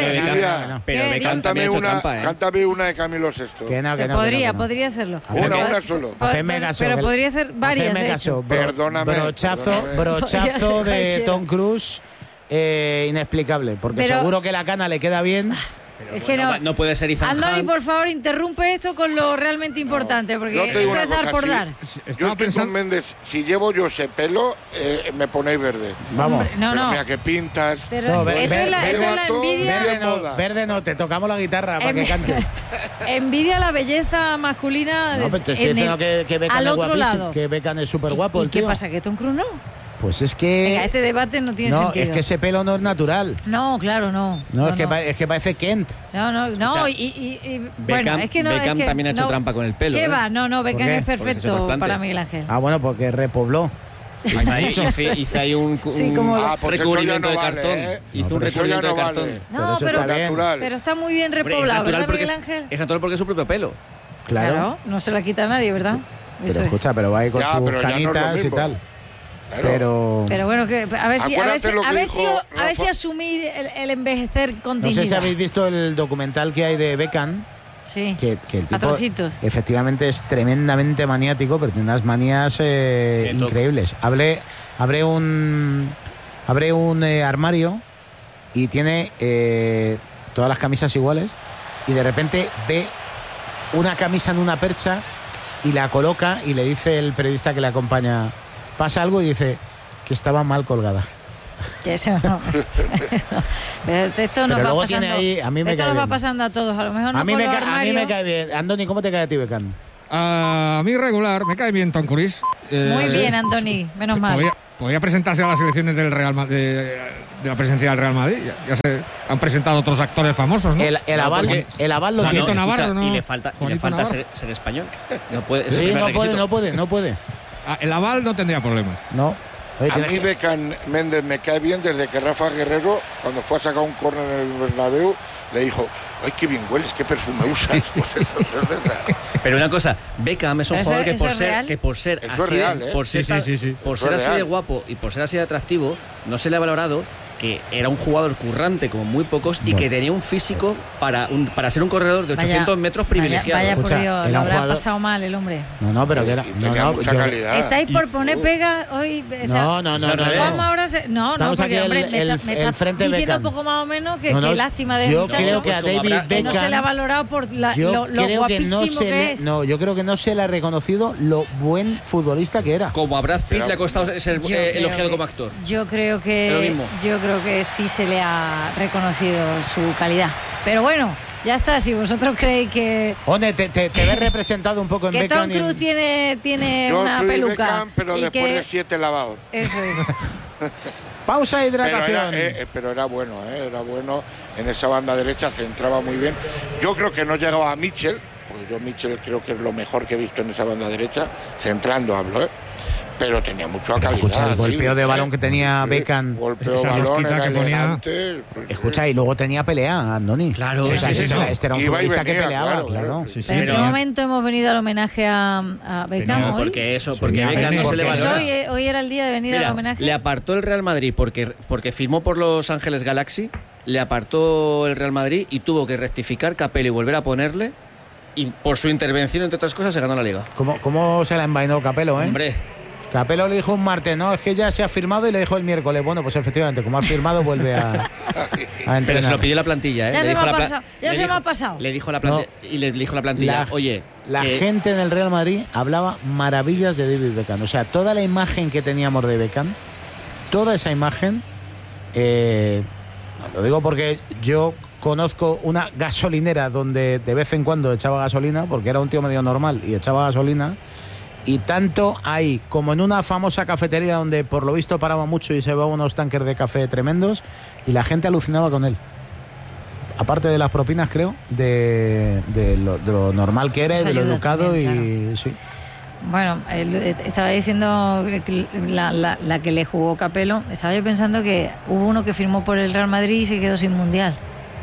Cántame una de Camilo VI. Que no. Podría hacerlo. Una solo. Hacedme caso. Pero podría hacer varias, de hecho. Perdóname. Brochazo de Tom Cruise. Inexplicable, porque seguro que la cana le queda bien. Es que no puede ser Ethan Hunt. Andoni, por favor, interrumpe esto con lo realmente importante, porque esto es dar por dar. Yo estoy con Méndez. Si llevo yo ese pelo, me ponéis verde. Vamos. No. Mira que pintas. Pero esto es la envidia. Verde no, te tocamos la guitarra para que cantes. Envidia la belleza masculina al otro lado. Que Beckham es súper guapo. ¿Y qué pasa? ¿Que Tom Cruise no? Pues es que... Venga, este debate no tiene sentido. Es que ese pelo no es natural. No, claro, no. Es que parece Kent. No. Beckham, es que no... Beckham también ha hecho trampa con el pelo. ¿Qué va? No, Beckham es perfecto para Miguel Ángel. Bueno, porque repobló. Hizo ahí un recubrimiento de cartón. Hizo un recubrimiento de cartón. No, pero está muy bien repoblado, ¿verdad, Miguel Ángel? Es natural porque es su propio pelo. Claro, no se la quita a nadie, ¿verdad? Pero escucha, pero va ahí con sus canitas y tal. Claro. Pero bueno, a ver si asumir el envejecer con dignidad. No sé si habéis visto el documental que hay de Beckham. Sí, que el tipo trocitos. Efectivamente es tremendamente maniático, pero tiene unas manías increíbles. Abre un armario y tiene todas las camisas iguales y de repente ve una camisa en una percha y la coloca y le dice el periodista que le acompaña, pasa algo y dice que estaba mal colgada. Que eso no. Pero esto nos va pasando. Ahí, a mí me esto cae nos va bien. pasando a todos. A lo mejor no a mí me cae bien. Andoni, ¿cómo te cae a ti, Beckham? A mí regular, me cae bien Tom Cruise. Muy bien, Andoni, menos mal. Podría presentarse a las elecciones del Real de la presidencia del Real Madrid. Ya se han presentado otros actores famosos, ¿no? El aval lo tiene. Navarro, ¿no? Y le falta ser español. No puede. Sí, no puede. El aval no tendría problemas. No. A mí Beckham Méndez me cae bien desde que Rafa Guerrero, cuando fue a sacar un córner en el Bernabéu, le dijo, ¡ay, qué bien hueles, qué perfume usas! Pues eso, pero una cosa, Beckham es un jugador que por ser así de guapo y por ser así de atractivo, no se le ha valorado que era un jugador currante como muy pocos y que tenía un físico para ser un corredor de 800 metros privilegiado. Vaya por Dios, lo habrá pasado mal el hombre. No, pero que era... mucha calidad. ¿Estáis por poner pega hoy? No. No, porque hombre, me está diciendo un poco más o menos que lástima de muchacho. Yo creo que a David Beckham... no se le ha valorado por lo guapísimo que es. No, yo creo que no se le ha reconocido lo buen futbolista que era. Como a Brad Pitt le ha costado ser elogiado como actor. Yo creo que sí se le ha reconocido su calidad. Pero bueno, ya está. Si vosotros creéis que... One, te ves representado un poco en Beckham. Que Tom Cruise tiene yo una soy peluca. Beckham, pero después de 7 lavados. Eso es. Pausa e hidratación. Pero era bueno, era bueno. En esa banda derecha centraba muy bien. Yo creo que no llegaba a Mitchell, porque yo Mitchell creo que es lo mejor que he visto en esa banda derecha, centrando hablo, pero tenía mucha calidad. Escucha, el golpeo de balón que tenía Beckham. Golpeo de balón, era elegante. Escucha, y luego tenía pelea, Andoni. Claro, este era un futbolista que peleaba, claro. ¿Pero en qué momento hemos venido al homenaje a Beckham hoy? Porque Beckham no se le valora. Hoy era el día de venir al homenaje. Le apartó el Real Madrid porque firmó por Los Ángeles Galaxy, le apartó el Real Madrid y tuvo que rectificar Capello y volver a ponerle. Y por su intervención, entre otras cosas, se ganó la Liga. ¿Cómo se la envainó Capello, Hombre. Capello le dijo un martes, no, es que ya se ha firmado y le dijo el miércoles. Bueno, pues efectivamente, como ha firmado, vuelve a entrenar. Pero se lo pidió la plantilla, ¿eh? Ya se me ha pasado. Le dijo la plantilla, y le dijo la plantilla, oye... La gente en el Real Madrid hablaba maravillas de David Beckham. O sea, toda la imagen que teníamos de Beckham, toda esa imagen, lo digo porque yo conozco una gasolinera donde de vez en cuando echaba gasolina, porque era un tío medio normal y echaba gasolina. Y tanto ahí como en una famosa cafetería donde por lo visto paraba mucho y se llevaba unos tanques de café tremendos y la gente alucinaba con él. Aparte de las propinas, creo, de lo normal que era y de lo educado también, y sí. Bueno, estaba diciendo que la que le jugó Capello, estaba yo pensando que hubo uno que firmó por el Real Madrid y se quedó sin mundial.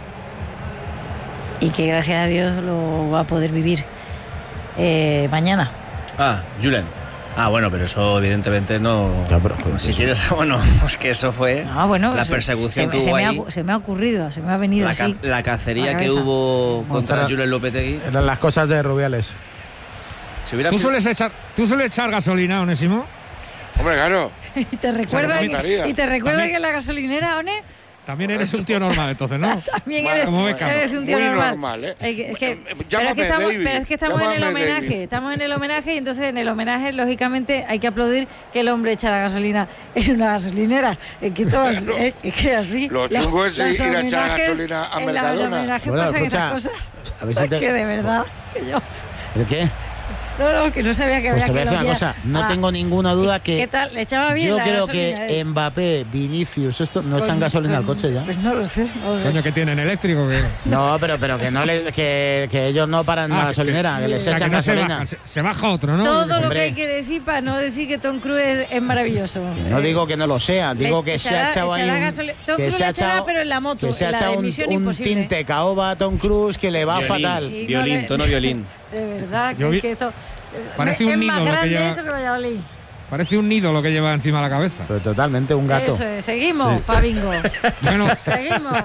Y que gracias a Dios lo va a poder vivir mañana. Julen. Bueno, pero eso evidentemente no... si quieres, bueno, es que eso fue la persecución que hubo ahí. Se me ha ocurrido, se me ha venido así. La cacería que hubo contra Julen Lopetegui. Eran las cosas de Rubiales. ¿Tú sueles echar gasolina, Onésimo? Hombre, claro. ¿Y te recuerda que en la gasolinera, One? También eres un tío normal, entonces, ¿no? También eres un tío normal. Pero es que estamos en el homenaje. David. Estamos en el homenaje y entonces en el homenaje, lógicamente, hay que aplaudir que el hombre echa la gasolina en una gasolinera. Es que todo es que así. Lo chungo es ir a echar gasolina a Mercadona. En los homenajes pasan esas cosas. Es que de verdad que yo... ¿De qué? No, que no sabía que pues había te voy a decir una cosa, no tengo ninguna duda que... ¿Qué tal? ¿Le echaba bien yo la creo gasolina, que Mbappé, Vinicius, esto no echan gasolina al coche ya. Pues no lo sé. ¿Coño que tienen eléctrico? ¿Qué? No, pero que no les, que ellos no paran la gasolinera, que les echan gasolina. Se baja otro, ¿no? Todo lo que hay que decir para no decir que Tom Cruise es maravilloso. No digo que no lo sea, digo que se ha echado ahí Tom Cruise le echará, pero en la moto, que se ha echado un tinte caoba a Tom Cruise que le va fatal. Tono violín. De verdad, que esto... Parece un nido más lo que lleva. Esto que Valladolid. Parece un nido lo que lleva encima de la cabeza. Pero totalmente un gato. Eso es. Seguimos, pa' bingo. Bueno. Seguimos.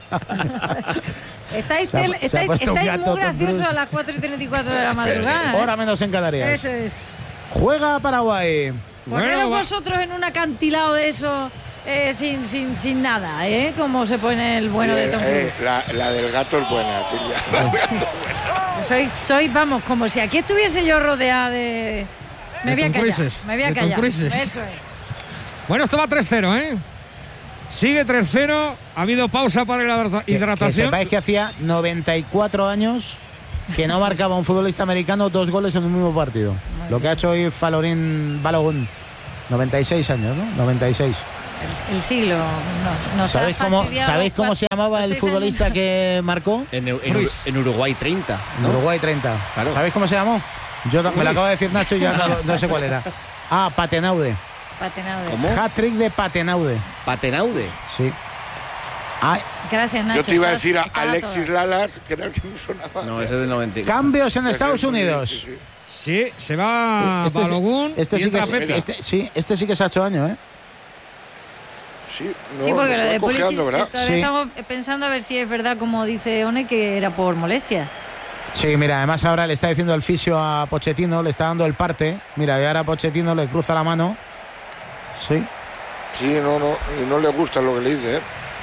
Estáis muy graciosos a las 4:34 de la madrugada. Hora menos en Canarias. Eso es. Juega Paraguay. Poneros vosotros en un acantilado de eso sin nada, como se pone el bueno de Tom Cruise. La del gato es buena, Silvia. Soy, vamos, como si aquí estuviese yo rodeada de... Me voy a callar. Eso es. Bueno, esto va 3-0, Sigue 3-0. Ha habido pausa para la hidratación. Que sepáis que hacía 94 años que no marcaba un futbolista americano 2 goles en un mismo partido. Lo que ha hecho hoy Falorín Balogun. 96 años, ¿no? 96. El siglo nos ¿Sabéis cómo se llamaba el futbolista años que marcó? En Uruguay 30. ¿no? Uruguay 30. Claro. ¿Sabéis cómo se llamó? Yo me lo acabo de decir Nacho y ya no sé cuál era. Patenaude. ¿Cómo? Hat-trick de Patenaude. ¿Patenaude? Sí. Gracias, Nacho. Yo te iba a decir a Alexis Lalas, que era el que me sonaba. No, ese es del 90. Cambios en Estados Unidos. Sí, se va Balogun. Este sí que se ha hecho años, Sí, porque lo de Pulisic, sí. Estamos pensando a ver si es verdad, como dice One, que era por molestias. Sí, mira, además ahora le está diciendo el fisio a Pochettino, le está dando el parte. Mira, y ahora Pochettino le cruza la mano. Sí. Sí, no le gusta lo que le dice,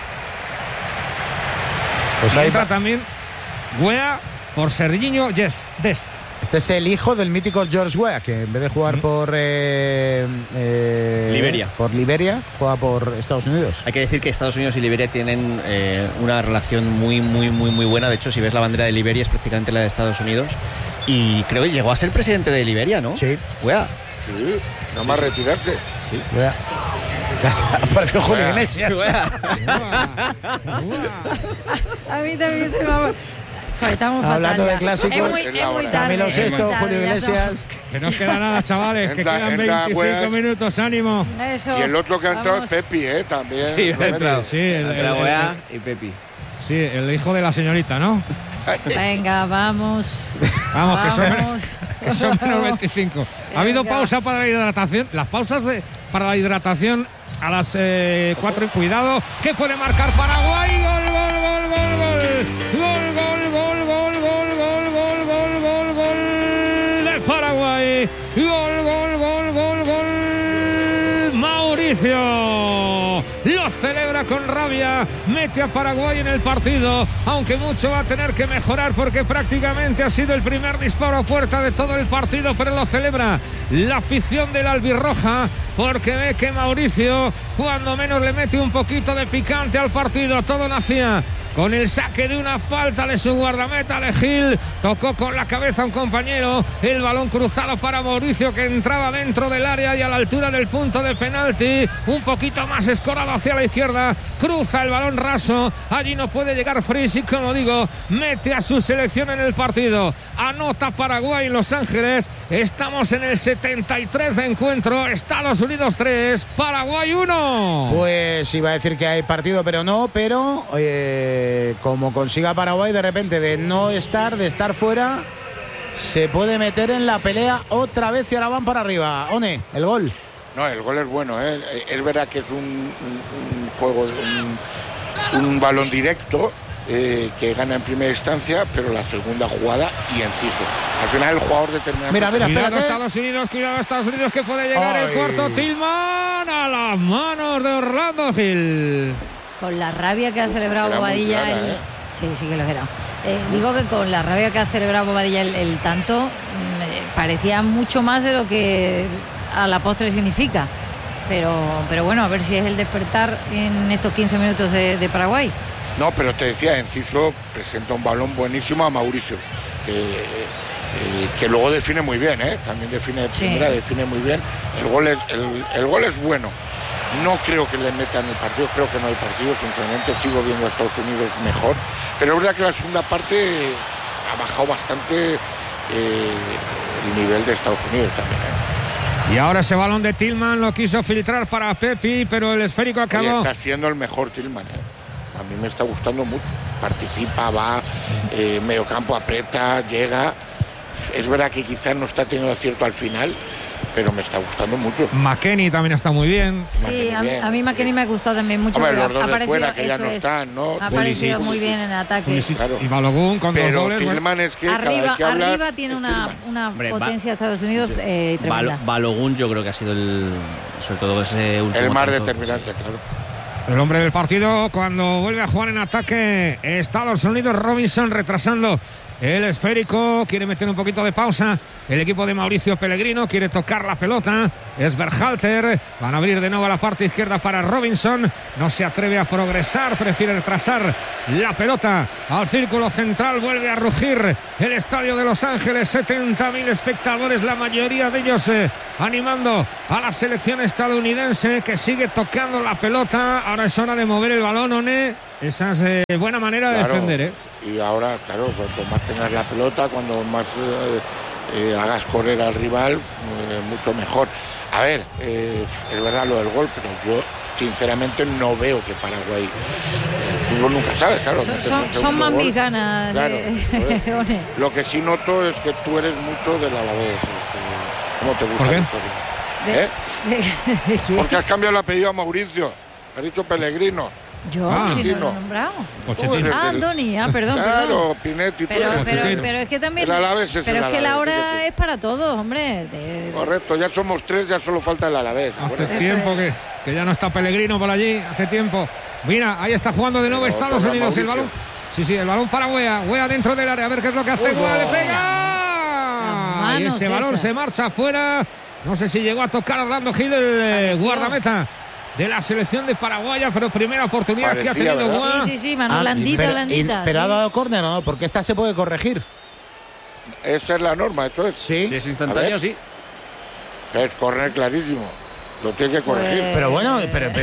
Pues ahí entra también Weah por Serginho Dest. Este es el hijo del mítico George Weah, que en vez de jugar por Liberia. Por Liberia, juega por Estados Unidos. Hay que decir que Estados Unidos y Liberia tienen una relación muy buena. De hecho, si ves la bandera de Liberia es prácticamente la de Estados Unidos. Y creo que llegó a ser presidente de Liberia, ¿no? Sí. Weah. Sí, nada más retirarse. Sí. Weah. Apareció Julio Iglesias. A mí también se me va... Estamos hablando fatal, de clásicos, es muy tarde, Camilo Sesto, Julio Iglesias. Que no queda nada, chavales, que quedan 25 minutos, ánimo. Eso. Y el otro que ha entrado es Pepi, también. Sí, ha entrado. Sí, Weah y Pepi. Sí, el hijo de la señorita, ¿no? Venga, vamos. Vamos, que son menos 25. Ha habido pausa para la hidratación. Las pausas para la hidratación a las 4. Cuidado, que puede marcar Paraguay. Gol de Paraguay. Gol. Mauricio lo celebra con rabia, mete a Paraguay en el partido, aunque mucho va a tener que mejorar porque prácticamente ha sido el primer disparo a puerta de todo el partido, pero lo celebra la afición del albirroja porque ve que Mauricio cuando menos le mete un poquito de picante al partido. Todo nacía con el saque de una falta de su guardameta de Gil, tocó con la cabeza a un compañero, el balón cruzado para Mauricio que entraba dentro del área y a la altura del punto de penalti, un poquito más escorado hacia la izquierda, cruza el balón raso, allí no puede llegar Fris y como digo, mete a su selección en el partido, anota Paraguay en Los Ángeles, estamos en el 73 de encuentro, Estados Unidos 3, Paraguay 1. Pues iba a decir que hay partido, pero no, como consiga Paraguay de repente de estar fuera, se puede meter en la pelea otra vez y ahora van para arriba. One, el gol. No, el gol es bueno, Es verdad que es un juego, un balón directo que gana en primera instancia, pero la segunda jugada y Enciso. Al final el jugador determina. Mira, cuidado Estados Unidos que puede llegar el cuarto. Tillman a las manos de Orlando Gil. Con la rabia que ha celebrado Bobadilla Sí, que lo era. Digo que con la rabia que ha celebrado Bobadilla el tanto, parecía mucho más de lo que a la postre significa. Pero bueno, a ver si es el despertar en estos 15 minutos de Paraguay. No, pero te decía, Enciso presenta un balón buenísimo a Mauricio, que luego define muy bien, también define de primera, define muy bien. El gol es bueno. No creo que le metan el partido, creo que no hay partido, sinceramente sigo viendo a Estados Unidos mejor, pero es verdad que la segunda parte ha bajado bastante el nivel de Estados Unidos también. Y ahora ese balón de Tillman lo quiso filtrar para Pepi, pero el esférico acabó. Está siendo el mejor Tillman, A mí me está gustando mucho, participa, va, medio campo aprieta, llega. Es verdad que quizás no está teniendo acierto al final, pero me está gustando mucho. McKennie también está muy bien. Sí, a mí McKennie me ha gustado también mucho. Hombre, los dos de fuera, que ya no están, ¿no? Ha aparecido muy bien en el ataque. Claro. Y Balogun con pero dos goles. Tillman es que cada vez que hablas, arriba tiene una Hombre, potencia de Estados Unidos tremenda. Balogun yo creo que ha sido sobre todo ese último el más tiempo, determinante, claro. El hombre del partido cuando vuelve a jugar en ataque Estados Unidos. Robinson retrasando el esférico, quiere meter un poquito de pausa el equipo de Mauricio Pellegrino, quiere tocar la pelota, es Berhalter, van a abrir de nuevo a la parte izquierda para Robinson, no se atreve a progresar, prefiere retrasar la pelota al círculo central, vuelve a rugir el estadio de Los Ángeles, 70.000 espectadores, la mayoría de ellos animando a la selección estadounidense que sigue tocando la pelota. Ahora es hora de mover el balón, One. Esa es buena manera de defender, ¿eh? Y ahora, claro, cuanto más tengas la pelota, cuando más hagas correr al rival, mucho mejor. A ver, es verdad lo del gol, pero yo sinceramente no veo que Paraguay, el fútbol nunca sabe, claro. Son más mis ganas. Claro, lo que sí noto es que tú eres mucho del Alavés. ¿Cómo te gusta la Victoria? Porque has cambiado el apellido a Mauricio, has dicho Pellegrino. Yo, si no lo he nombrado. Andoni, perdón. Claro, Pinetti. Pero es que también. El Alavés es pero el es que la Alavés, hora es para todos, hombre. Correcto, ya somos 3, ya solo falta el Alavés. Hace tiempo que ya no está Pellegrino por allí, hace tiempo. Mira, ahí está jugando de nuevo Estados Unidos el balón. Sí, el balón para Wea dentro del área, a ver qué es lo que hace. Wea le pega. Y ese balón se marcha afuera. No sé si llegó a tocar a Orlando Gil, el guardameta de la selección de Paraguaya, pero primera oportunidad que ha tenido Guá. Sí, mano blandita. Pero ha dado córner, ¿no? Porque esta se puede corregir. Esa es la norma, eso es. Sí. Si es instantáneo, sí. Es córner clarísimo. Lo tiene que corregir. Pero bueno,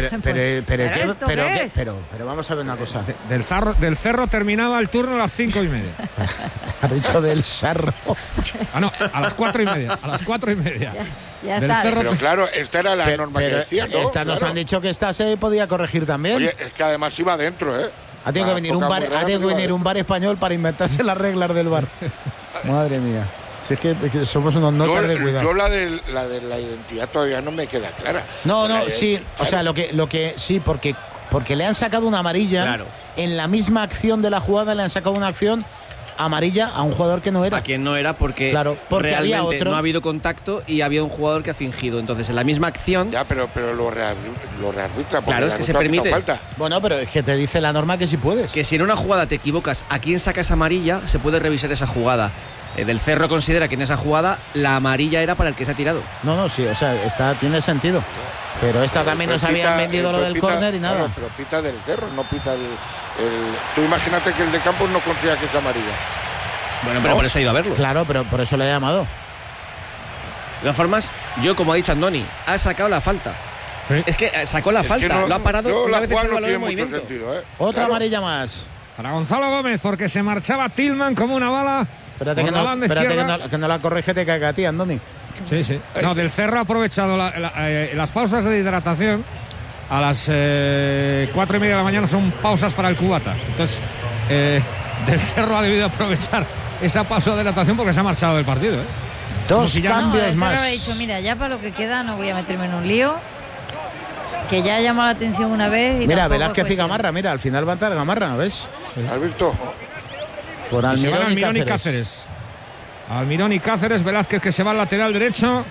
pero vamos a ver una cosa. Del Cerro terminaba el turno a las 5:30. Ha dicho del Cerro. No, a las 4:30. A las 4:30. Ya está. Pero claro, esta era la norma que decía, ¿no? Esta nos han dicho que esta se podía corregir también. Oye, es que además iba adentro, ¿eh? Ha tenido que venir un bar español para inventarse las reglas del bar. Madre mía. Si es que somos unos notas de cuidado. Yo la de la identidad todavía no me queda clara. No, sí. Claro. O sea, lo que sí, porque le han sacado una amarilla. Claro. En la misma acción de la jugada le han sacado una acción amarilla a un jugador que no era. A quien no era porque realmente había otro. No ha habido contacto y había un jugador que ha fingido. Entonces, en la misma acción. Ya, pero lo rearbitra. Claro, es que se permite. Falta. Bueno, pero es que te dice la norma que sí puedes. Que si en una jugada te equivocas a quién sacas amarilla, se puede revisar esa jugada. Del Cerro considera que en esa jugada la amarilla era para el que se ha tirado. No, sí, o sea, tiene sentido. Pero esta también nos habían vendido lo del córner y nada. Claro, pero pita del Cerro, no pita el. Tú imagínate que el de Campos no considera que es amarilla. Bueno, pero por eso ha ido a verlo. Claro, pero por eso le he llamado. De todas formas, yo, como ha dicho Andoni, ha sacado la falta. ¿Sí? Es que sacó la falta, lo ha parado una vez el balón en movimiento. Sentido, ¿eh? Otra amarilla más. Para Gonzalo Gómez, porque se marchaba Tillman como una bala. Espérate que no la corrige, te caiga a ti, Andoni. Sí. No, del Cerro ha aprovechado las pausas de hidratación. A las 4:30 de la mañana son pausas para el cubata. Entonces, del Cerro ha debido aprovechar esa pausa de hidratación porque se ha marchado del partido. Dos cambios más. Ha dicho, mira, ya para lo que queda no voy a meterme en un lío. Que ya ha llamado la atención una vez. Y mira, Velázquez y Gamarra, mira, al final va a estar Gamarra, ¿ves? ¿Has visto? Por Almirón y Cáceres. Almirón y Cáceres, Velázquez que se va al lateral derecho.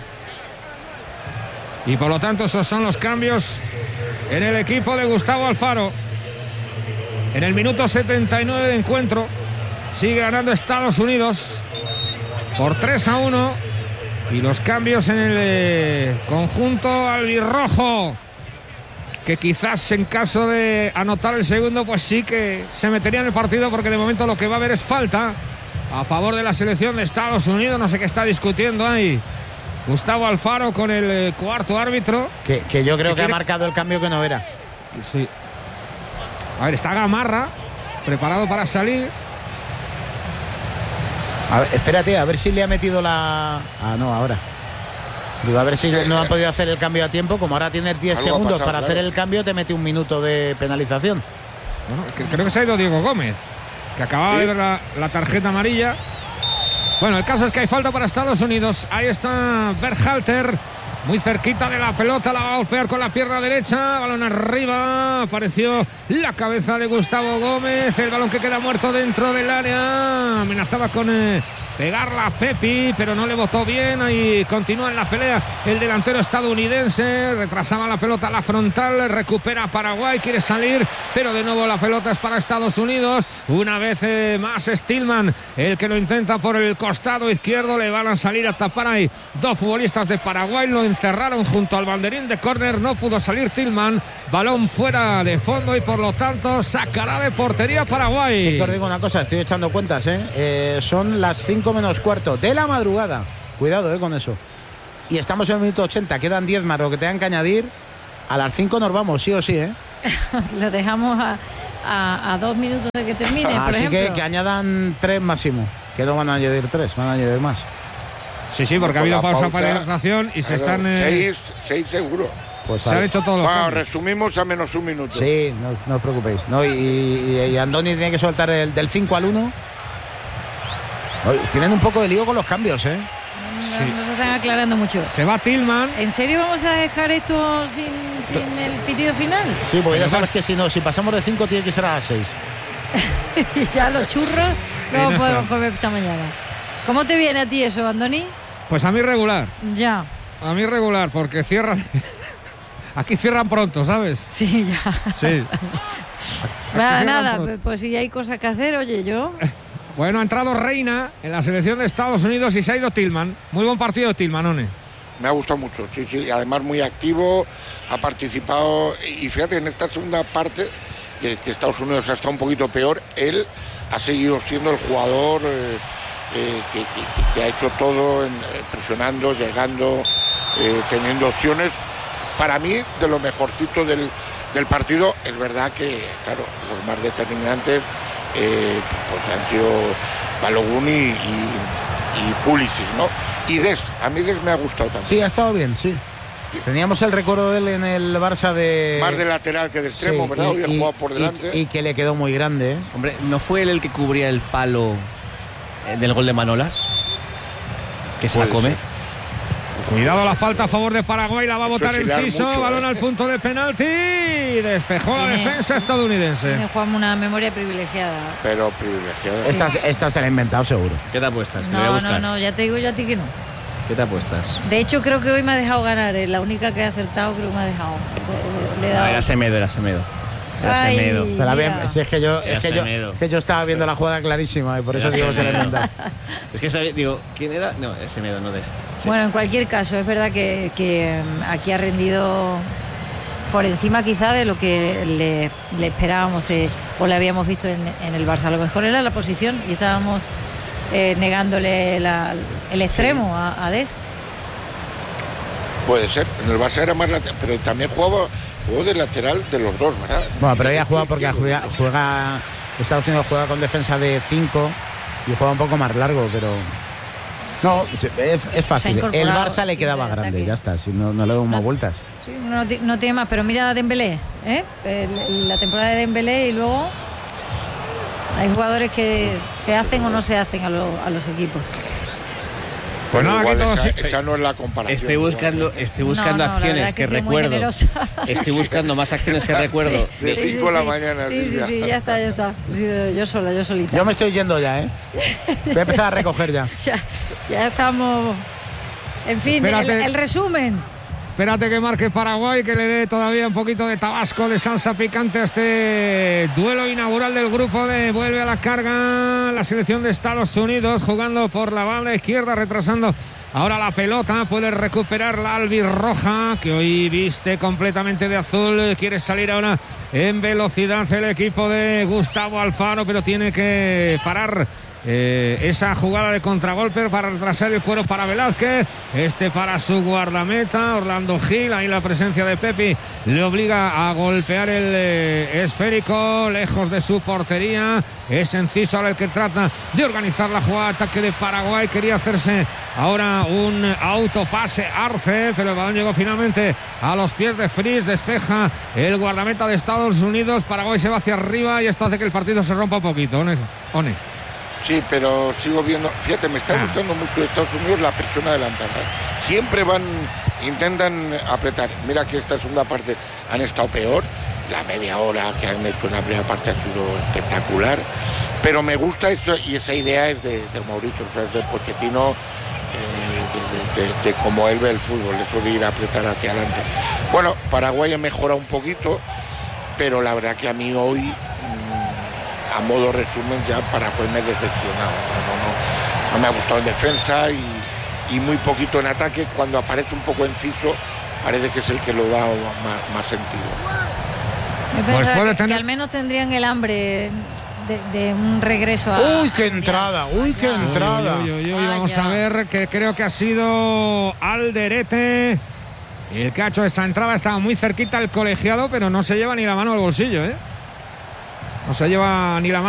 Y por lo tanto esos son los cambios en el equipo de Gustavo Alfaro. En el minuto 79 de encuentro sigue ganando Estados Unidos por 3-1. Y los cambios en el conjunto albirrojo, que quizás en caso de anotar el segundo pues sí que se metería en el partido, porque de momento lo que va a haber es falta a favor de la selección de Estados Unidos. No sé qué está discutiendo ahí Gustavo Alfaro con el cuarto árbitro, que yo creo que ha marcado el cambio que no era. Sí. A ver, está Gamarra preparado para salir. A ver, espérate, a ver si le ha metido la... no, ahora. Digo, a ver si no han podido hacer el cambio a tiempo. Como ahora tienes 10 segundos para hacer el cambio, te mete un minuto de penalización. Bueno, creo que se ha ido Diego Gómez, que acababa de ver la tarjeta amarilla. Bueno, el caso es que hay falta para Estados Unidos. Ahí está Berhalter muy cerquita de la pelota, la va a golpear con la pierna derecha, balón arriba, apareció la cabeza de Gustavo Gómez, el balón que queda muerto dentro del área, amenazaba con pegarla a Pepi, pero no le botó bien, ahí continúa en la pelea el delantero estadounidense, retrasaba la pelota a la frontal, recupera Paraguay, quiere salir, pero de nuevo la pelota es para Estados Unidos, una vez más Stillman, el que lo intenta por el costado izquierdo, le van a salir a tapar ahí dos futbolistas de Paraguay, lo encerraron junto al banderín de córner, no pudo salir Tillman, balón fuera de fondo y por lo tanto sacará de portería Paraguay. Sí, que os digo una cosa, estoy echando cuentas, son las 5 menos cuarto de la madrugada, cuidado con eso, y estamos en el minuto 80, quedan 10 más, lo que tengan que añadir, a las 5 nos vamos, sí o sí, Lo dejamos a 2 minutos de que termine, por así ejemplo. que añadan 3 máximo, que no van a añadir 3, van a añadir más. Sí, porque ha habido pausa para la hidratación y se están... 6 seguro. Pues se han hecho todos los cambios. Resumimos a menos un minuto. Sí, no os preocupéis. No, y Andoni tiene que soltar el del 5 al 1. Tienen un poco de lío con los cambios, No se están aclarando mucho. Se va Tillman. ¿En serio vamos a dejar esto sin el pitido final? Sí, porque ya sabes que si pasamos de 5 tiene que ser a las 6. Y ya los churros no podemos comer esta mañana. ¿Cómo te viene a ti eso, Andoni? Pues a mí regular. Ya. A mí regular, porque cierran... Aquí cierran pronto, ¿sabes? Sí, ya. Sí. Nada, pues si hay cosas que hacer, oye, yo... Bueno, ha entrado Reina en la selección de Estados Unidos y se ha ido Tillman. Muy buen partido de Tillman, One. Me ha gustado mucho, sí, además muy activo, ha participado y fíjate, en esta segunda parte, que Estados Unidos ha estado un poquito peor, él ha seguido siendo el jugador que ha hecho todo, presionando, llegando, teniendo opciones. Para mí, de lo mejorcito del partido, es verdad que, claro, los más determinantes pues han sido Balogun y Pulisic, ¿no? Y Dest, a mí Dest me ha gustado también. Sí, ha estado bien, sí. Teníamos el recuerdo de él en el Barça de... Más de lateral que de extremo, ¿verdad? Hoy ha jugado por delante. Y que le quedó muy grande, Hombre, ¿no fue él el que cubría el palo del gol de Manolas? Que se la come. Ser. Cuidado la falta a favor de Paraguay, la va a botar Enciso, balón al punto de penalti, despejó la defensa estadounidense. Tiene Juan una memoria privilegiada. Pero privilegiada. Sí. Esta se la ha inventado seguro. ¿Qué te apuestas? Que voy a buscar. No, ya te digo yo a ti que no. ¿Qué te apuestas? De hecho, creo que hoy me ha dejado ganar, la única que ha acertado creo que me ha dejado. Le he dado... Era Semedo. Ay, se la ve, si es que yo estaba viendo la jugada clarísima y por eso digo se la he inventado. Es que digo, ¿quién era? No, es Semedo, no Dest. Sí. Bueno, en cualquier caso, es verdad que aquí ha rendido por encima quizá de lo que le esperábamos o le habíamos visto en el Barça. A lo mejor era la posición y estábamos negándole el extremo a Dest. Puede ser, en el Barça era más lateral, pero también jugó de lateral de los dos, ¿verdad? Bueno, pero ella juega porque juega Estados Unidos juega con defensa de 5 y juega un poco más largo, pero no, es fácil. El Barça le quedaba grande, ya está, si no le doy más vueltas. Sí, no tiene más, pero mira a Dembélé, la temporada de Dembélé y luego hay jugadores que se hacen o no se hacen a los equipos. Bueno, igual esa no es la comparación. Estoy buscando acciones que recuerdo. Estoy buscando más acciones que recuerdo. De 5 de la mañana. Sí, ya está. Sí, yo solita. Yo me estoy yendo ya, Voy a empezar a recoger ya. Ya estamos. En fin, el resumen. Espérate que marque Paraguay, que le dé todavía un poquito de tabasco, de salsa picante a este duelo inaugural del grupo de vuelve a la carga la selección de Estados Unidos, jugando por la banda izquierda, retrasando ahora la pelota, puede recuperar la albirroja, que hoy viste completamente de azul, quiere salir ahora en velocidad el equipo de Gustavo Alfaro, pero tiene que parar esa jugada de contragolpe para retrasar el cuero para Velázquez, para su guardameta Orlando Gil, ahí la presencia de Pepi le obliga a golpear el esférico lejos de su portería, es Enciso ahora el que trata de organizar la jugada de ataque de Paraguay, quería hacerse ahora un autopase Arce, pero el balón llegó finalmente a los pies de Fries, despeja el guardameta de Estados Unidos, Paraguay se va hacia arriba y esto hace que el partido se rompa un poquito, One. Sí, pero sigo viendo, fíjate, me está gustando mucho Estados Unidos la presión adelantada. Siempre intentan apretar. Mira que esta segunda parte han estado peor. La media hora que han hecho en la primera parte ha sido espectacular. Pero me gusta eso, y esa idea es de Mauricio, o sea, es de Pochettino, de cómo él ve el fútbol, eso de ir a apretar hacia adelante. Bueno, Paraguay ha mejorado un poquito, pero la verdad que a mí hoy, a modo resumen, ya Paraguay me ha decepcionado. No me ha gustado en defensa y muy poquito en ataque. Cuando aparece un poco Enciso, parece que es el que lo da más sentido. Yo pensaba que al menos tendrían el hambre de un regreso a... ¡Uy, qué entrada! ¡Uy, qué entrada! Vamos a ver, que creo que ha sido Alderete el que ha hecho esa entrada. Estaba muy cerquita el colegiado, pero no se lleva ni la mano al bolsillo, ¿eh? No se lleva ni la mano